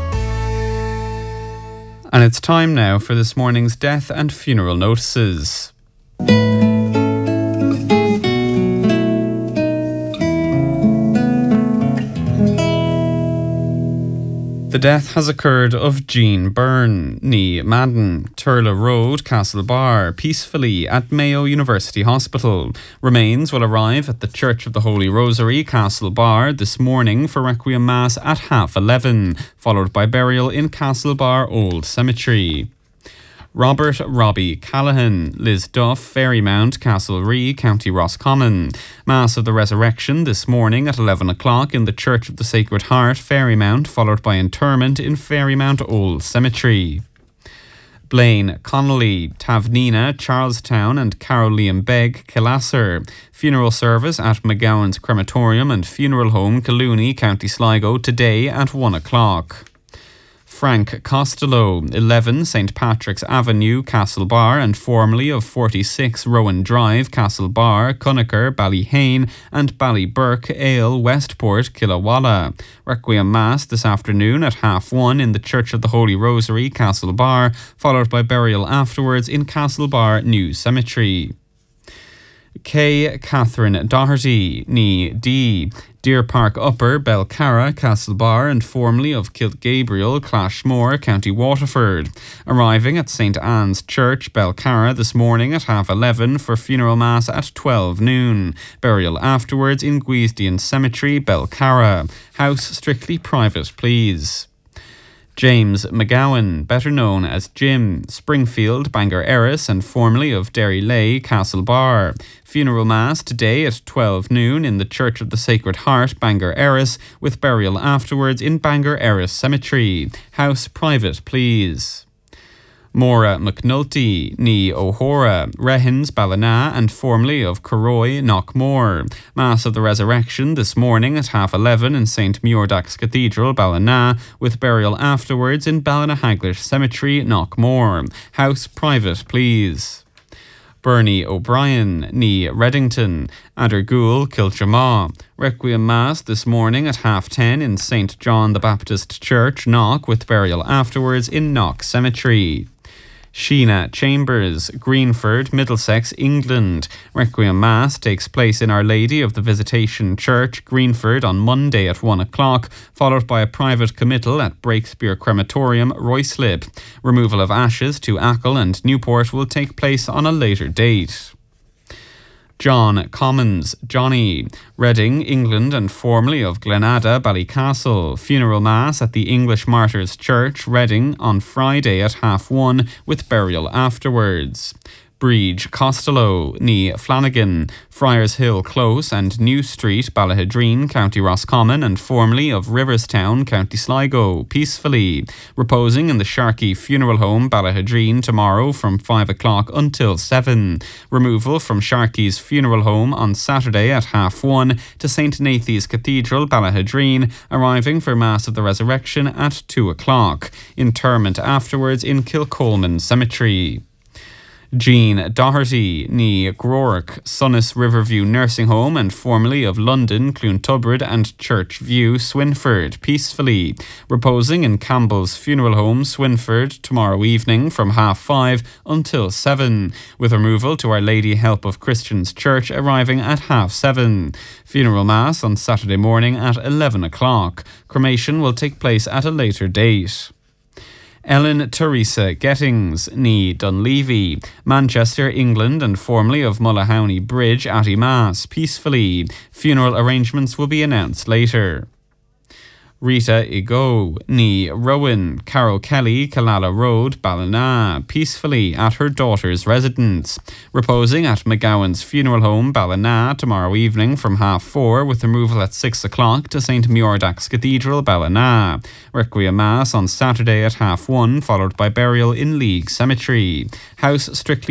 Speaker 25: And it's time now for this morning's death and funeral notices. The death has occurred of Jean Byrne, ní Madden, Turla Road, Castlebar, peacefully at Mayo University Hospital. Remains will arrive at the Church of the Holy Rosary, Castlebar, this morning for Requiem Mass at half eleven, followed by burial in Castlebar Old Cemetery. Robert Robbie Callahan, Liz Duff, Ferrymount, Castlerea, County Roscommon. Mass of the Resurrection this morning at eleven o'clock in the Church of the Sacred Heart, Ferrymount, followed by interment in Ferrymount Old Cemetery. Blaine Connolly, Tavnina, Charlestown and Carolean Begg, Killasser. Funeral service at McGowan's Crematorium and Funeral Home, Collooney, County Sligo today at one o'clock. Frank Costello, eleven Saint Patrick's Avenue, Castlebar, and formerly of forty-six Rowan Drive, Castlebar, Conacher, Ballyhane, and Ballyburke, Ale, Westport, Killawalla. Requiem Mass this afternoon at half one in the Church of the Holy Rosary, Castlebar, followed by burial afterwards in Castlebar New Cemetery. K. Catherine Doherty, ní D. Deer Park Upper, Belcarra, Castlebar, and formerly of Kilgabriel, Clashmore, County Waterford. Arriving at Saint Anne's Church, Belcarra, this morning at half eleven for funeral mass at twelve noon. Burial afterwards in Guisdian Cemetery, Belcarra. House strictly private, please. James McGowan, better known as Jim, Springfield, Bangor Erris, and formerly of Derrylay, Castlebar. Funeral Mass today at twelve noon in the Church of the Sacred Heart, Bangor Erris, with burial afterwards in Bangor Erris Cemetery. House private, please. Maura McNulty, ní O'Hora, Rehins, Ballina, and formerly of Corroy, Knockmore. Mass of the Resurrection this morning at half eleven in Saint Muirdax Cathedral, Ballina, with burial afterwards in Ballinahaglish Cemetery, Knockmore. House private, please. Bernie O'Brien, ní Reddington, Adergool, Kiltramaw. Requiem Mass this morning at half ten in Saint John the Baptist Church, Knock, with burial afterwards in Knock Cemetery. Sheena Chambers, Greenford, Middlesex, England. Requiem Mass takes place in Our Lady of the Visitation Church, Greenford, on Monday at one o'clock, followed by a private committal at Breakspear Crematorium, Ruislip. Removal of ashes to Achill and Newport will take place on a later date. John Commons, Johnny, Reading, England, and formerly of Glenada, Ballycastle. Funeral Mass at the English Martyrs Church, Reading, on Friday at half one, with burial afterwards. Breege Costello, ní Flanagan, Friars Hill Close and New Street, Ballahidreen, County Roscommon, and formerly of Riverstown, County Sligo, peacefully. Reposing in the Sharkey Funeral Home, Ballahidreen, tomorrow from five o'clock until seven. Removal from Sharkey's Funeral Home on Saturday at half one to Saint Nathy's Cathedral, Ballahidreen, arriving for Mass of the Resurrection at two o'clock. Interment afterwards in Kilcolman Cemetery. Jean Doherty, ní Groark, Sunnis Riverview Nursing Home and formerly of London, Clontubbard and Church View, Swinford, peacefully, reposing in Campbell's Funeral Home, Swinford, tomorrow evening from half five until seven, with removal to Our Lady Help of Christians Church arriving at half seven. Funeral Mass on Saturday morning at eleven o'clock. Cremation will take place at a later date. Ellen Teresa Gettings, ní Dunleavy, Manchester, England and formerly of Mullahowney Bridge, Atty Mass, peacefully. Funeral arrangements will be announced later. Rita Igo, ní Rowan, Carol Kelly, Killala Road, Ballina, peacefully at her daughter's residence. Reposing at McGowan's Funeral Home, Ballina, tomorrow evening from half four, with removal at six o'clock to Saint Muirdax Cathedral, Ballina. Requiem Mass on Saturday at half one, followed by burial in League Cemetery. House strictly